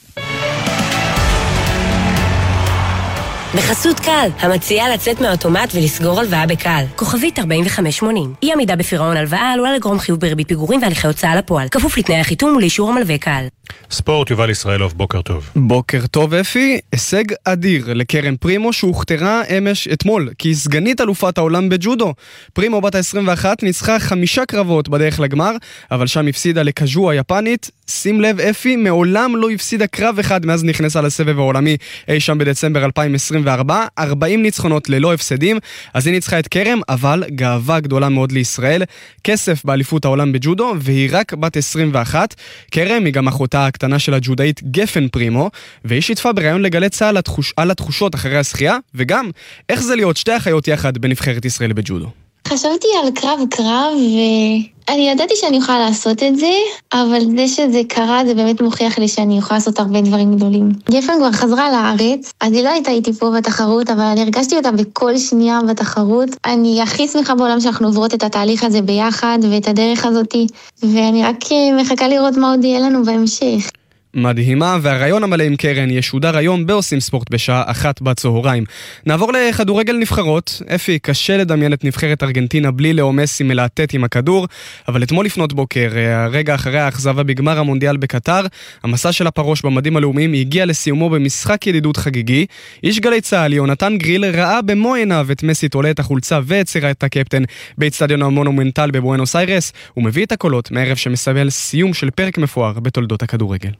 בחסות קל, המציעה לצאת מהאוטומט ולסגור הלוואה בקל. כוכבית 4580. אי עמידה בפירעון הלוואה עלולה לגרום חיוב בריבית פיגורים והליכי הוצאה לפועל. כפוף לתנאי החיתום ולאישור המלווה קל. ספורט, יובל ישראלוב, בוקר טוב. בוקר טוב אפי, הישג אדיר לקרן פרימו שהוכתרה אמש אתמול כסגנית אלופת העולם בג'ודו. פרימו בת ה-21 ניצחה 5 קרבות בדרך לגמר, אבל שם הפסידה לקז'ו היפנית. שים לב אפי, מעולם לא הפסידה קרב אחד מאז נכנסה לסבב העולמי אי שם בדצמבר 2024, 40 ניצחונות ללא הפסדים, אז היא ניצחה את קרם, אבל גאווה גדולה מאוד לישראל, כסף באליפות העולם בג'ודו, והיא רק בת 21. קרם היא גם אחותה הקטנה של הג'ודאית גפן פרימו, והיא שיתפה בראיון לגלי צהל על התחושות אחרי השחייה, וגם איך זה להיות שתי אחיות יחד בנבחרת ישראל בג'ודו. חשבתי על קרב ואני ידעתי שאני אוכל לעשות את זה, אבל זה שזה קרה זה באמת מוכיח לי שאני אוכל לעשות הרבה דברים גדולים. גפן כבר חזרה לארץ, אז היא לא הייתה איתי פה בתחרות, אבל אני הרגשתי אותה בכל שנייה בתחרות. אני הכי שמחה בעולם שאנחנו עוברות את התהליך הזה ביחד ואת הדרך הזאת, ואני רק מחכה לראות מה עוד יהיה לנו בהמשך. מדהימה, והרעיון המלא עם קרן ישודר היום בעושים ספורט בשעה 1 בצהריים. נעבור לכדורגל נבחרות. אפי, קשה לדמיין את נבחרת ארגנטינה בלי לאו מסי מלהטט עם הכדור, אבל אתמול לפנות בוקר, הרגע אחרי האכזבה בגמר המונדיאל בקטר, המסע של הפרוש במדים הלאומיים הגיע לסיומו במשחק ידידות חגיגי. איש גלי צה"ל, יונתן גריל, ראה במו עיניו את מסי תולה את החולצה והצירה את הקפטן באצטדיון המונומנטל בבואנוס איירס, ומביא את הקולות מערב שמסמל סיום של פרק מפואר בתולדות הכדורגל.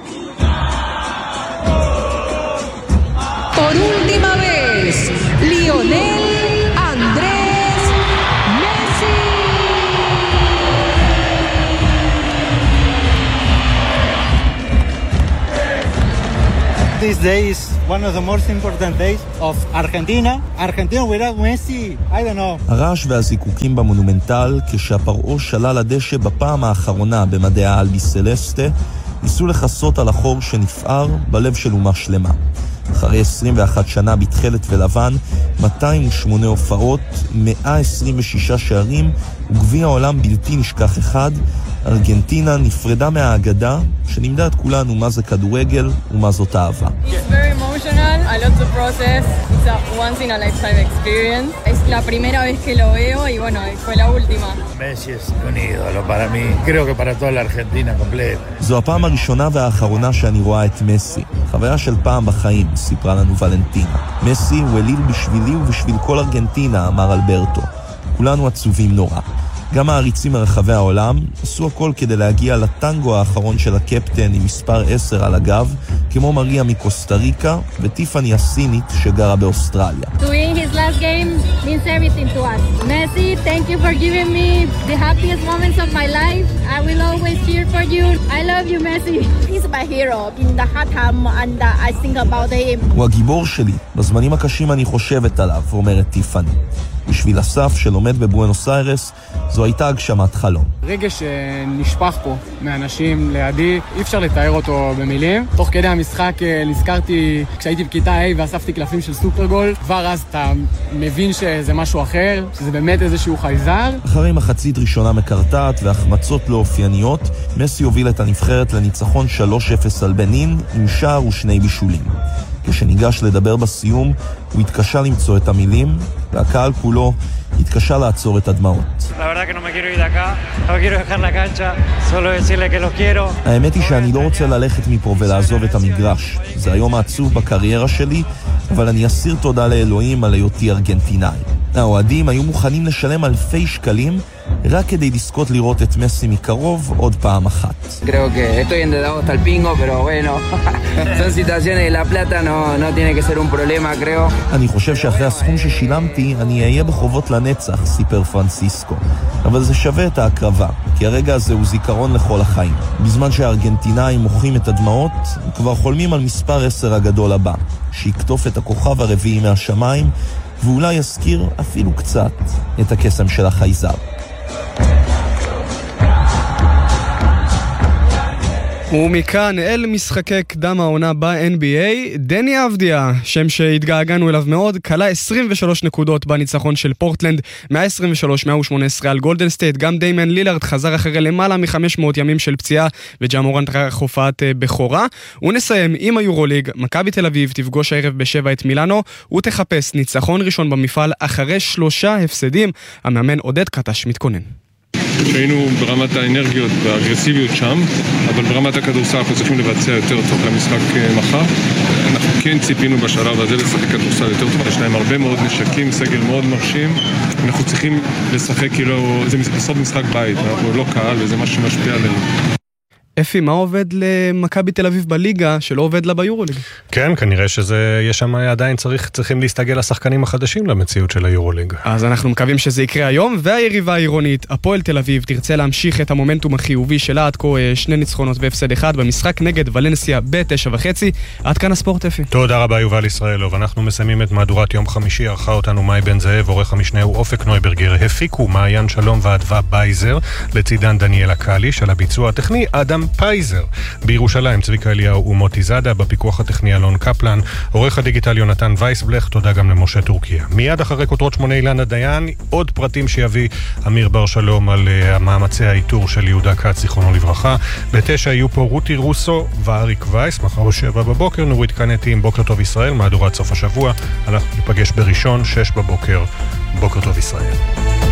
Por última vez, Lionel Andrés Messi. This day is one of the most important days of Argentina. Argentina without Messi, I don't know. הרעש והזיקוקים במונומנטל כשהפרעו שלל הדשא בפעם האחרונה במדי האלבי סלסטה ניסו לחסות על החור שנפער בלב של אומה שלמה. אחרי 21 שנה בתחילת ולבן, 208 הופעות, 126 שערים וגביע העולם בלתי נשכח אחד, ארגנטינה נפרדה מהאגדה שלימדה את כולנו מה זה כדורגל ומה זאת אהבה. It's very emotional. I love the process. It's a once in a lifetime experience. Es la primera vez que lo veo y bueno, fue la última. Messi es un ídolo para mí. Creo que para toda la Argentina completa. זו הפעם הראשונה והאחרונה שאני רואה את מסי. חוויה של פעם בחיים, סיפרה לנו ולנטינה. מסי הוא אליל בשבילי ובשביל כל ארגנטינה, אמר אלברטו. כולנו עצובים נורא. גם העריצים מרחבי העולם עשו הכל כדי להגיע לטנגו האחרון של הקפטן עם מספר 10 על הגב, כמו מריה מקוסטה ריקה וטיפני הסינית שגרה באוסטרליה. To win his last game means everything to us. Messi, thank you for giving me the happiest moments of my life. I will always cheer for you. I love you, Messi. He's my hero in the hard time and I think about him. הוא הגיבור שלי. בזמנים הקשים אני חושבת עליו, אומרת טיפני. בשביל אסף שלומד בבואנוס איירס, זו הייתה הגשמת חלום. רגש נשפך פה מאנשים לידי, אי אפשר לתאר אותו במילים. תוך כדי המשחק נזכרתי כשהייתי בכיתה A ואספתי קלפים של סופרגול, כבר אז אתה מבין שזה משהו אחר, שזה באמת איזשהו חייזר. אחרי מחצית ראשונה מקרטעת והחמצות לא אופייניות, מסי הוביל את הנבחרת לניצחון 3-0 על בנין עם שער ושני בישולים. כשניגש לדבר בסיום, הוא התקשה למצוא את המילים, והקהל כולו התקשה לעצור את הדמעות. האמת היא שאני לא רוצה ללכת מפה ולעזוב את המגרש. זה היום העצוב בקריירה שלי, אבל אני אסיר תודה לאלוהים על היותי ארגנטינאי. האוהדים היו מוכנים לשלם אלפי שקלים רק כדי לזכות לראות את מסי מקרוב עוד פעם אחת. Creo que estoy endeudado hasta el pingo, pero bueno, son situaciones de la plata, no tiene que ser un problema, creo. אני חושב שאחרי הסכום ששילמתי, אני אהיה בחובות לנצח, סיפר פרנסיסקו. אבל זה שווה את ההקרבה, כי הרגע הזה הוא זיכרון לכל החיים. בזמן שהארגנטינאים מוחים את הדמעות, הם כבר חולמים על מספר 10 הגדול הבא, שיקטוף את הכוכב הרביעי מהשמיים, ואולי יזכיר אפילו קצת את הקסם של החייזר. ומכאן אל משחקי קדם העונה ב-NBA, דני אבדיה, שם שהתגעגענו אליו מאוד, קלה 23 נקודות בניצחון של פורטלנד, 123-118 על גולדן סטייט. גם דיימן לילארד חזר אחרי למעלה מ-500 ימים של פציעה, וג'ה מורנט ערך הופעת בכורה. ונסיים עם היורוליג, מכבי תל אביב תפגוש הערב ב7 את מילאנו, ותחפש ניצחון ראשון במפעל אחרי 3 הפסדים. המאמן עודד קטש מתכונן. היינו ברמת האנרגיות והאגרסיביות שם, אבל ברמת הכדורסל אנחנו צריכים לבצע יותר טוב למשחק מחר. אנחנו כן ציפינו בשלב הזה לשחק כדורסל יותר טוב, יש להם הרבה מאוד נשקים, סגל מאוד מרשים. אנחנו צריכים לשחק כאילו, זה לעשות משחק בית, אנחנו לא קהל וזה מה שמשפיע עלינו. אפי, מה עובד למכבי תל אביב בליגה שלא עובד לה ביורוליג? כן, כנראה שיש שם עדיין צריכים להסתגל לשחקנים החדשים למציאות של היורוליג. אז אנחנו מקווים שזה יקרה היום, והיריבה העירונית, הפועל תל אביב, תרצה להמשיך את המומנטום החיובי שלה עד כה 2 ניצחונות והפסד אחד במשחק נגד ולנסיה ב9:30. עד כאן הספורט, אפי. תודה רבה יובל ישראלוב. אנחנו מסיימים את מהדורת יום חמישי. ערכה אותנו מאי בן זאב, עורך המשנה הוא אופק נויברגר, הפיקו מעיין שלום ואדווה בייזר, לצידן דניאל הקלי של הביצוע הטכני, אדם פייזר. בירושלים צביקה אליהו ומוטי זאדה, בפיקוח הטכני אלון קפלן, עורך הדיגיטל יונתן וייסבלך, תודה גם למשה טורקיה. מיד אחרי כותרות 8 אילנה דיין, עוד פרטים שיביא אמיר בר שלום על מאמצי האיתור של יהודה כץ זיכרונו לברכה. ב9 יהיו פה רותי רוסו ואריק וייס, מחר ב7 בבוקר נורית קנטי עם בוקר טוב ישראל, מהדורת סוף השבוע. אנחנו ניפגש בראשון 6 בבוקר. בוקר טוב ישראל.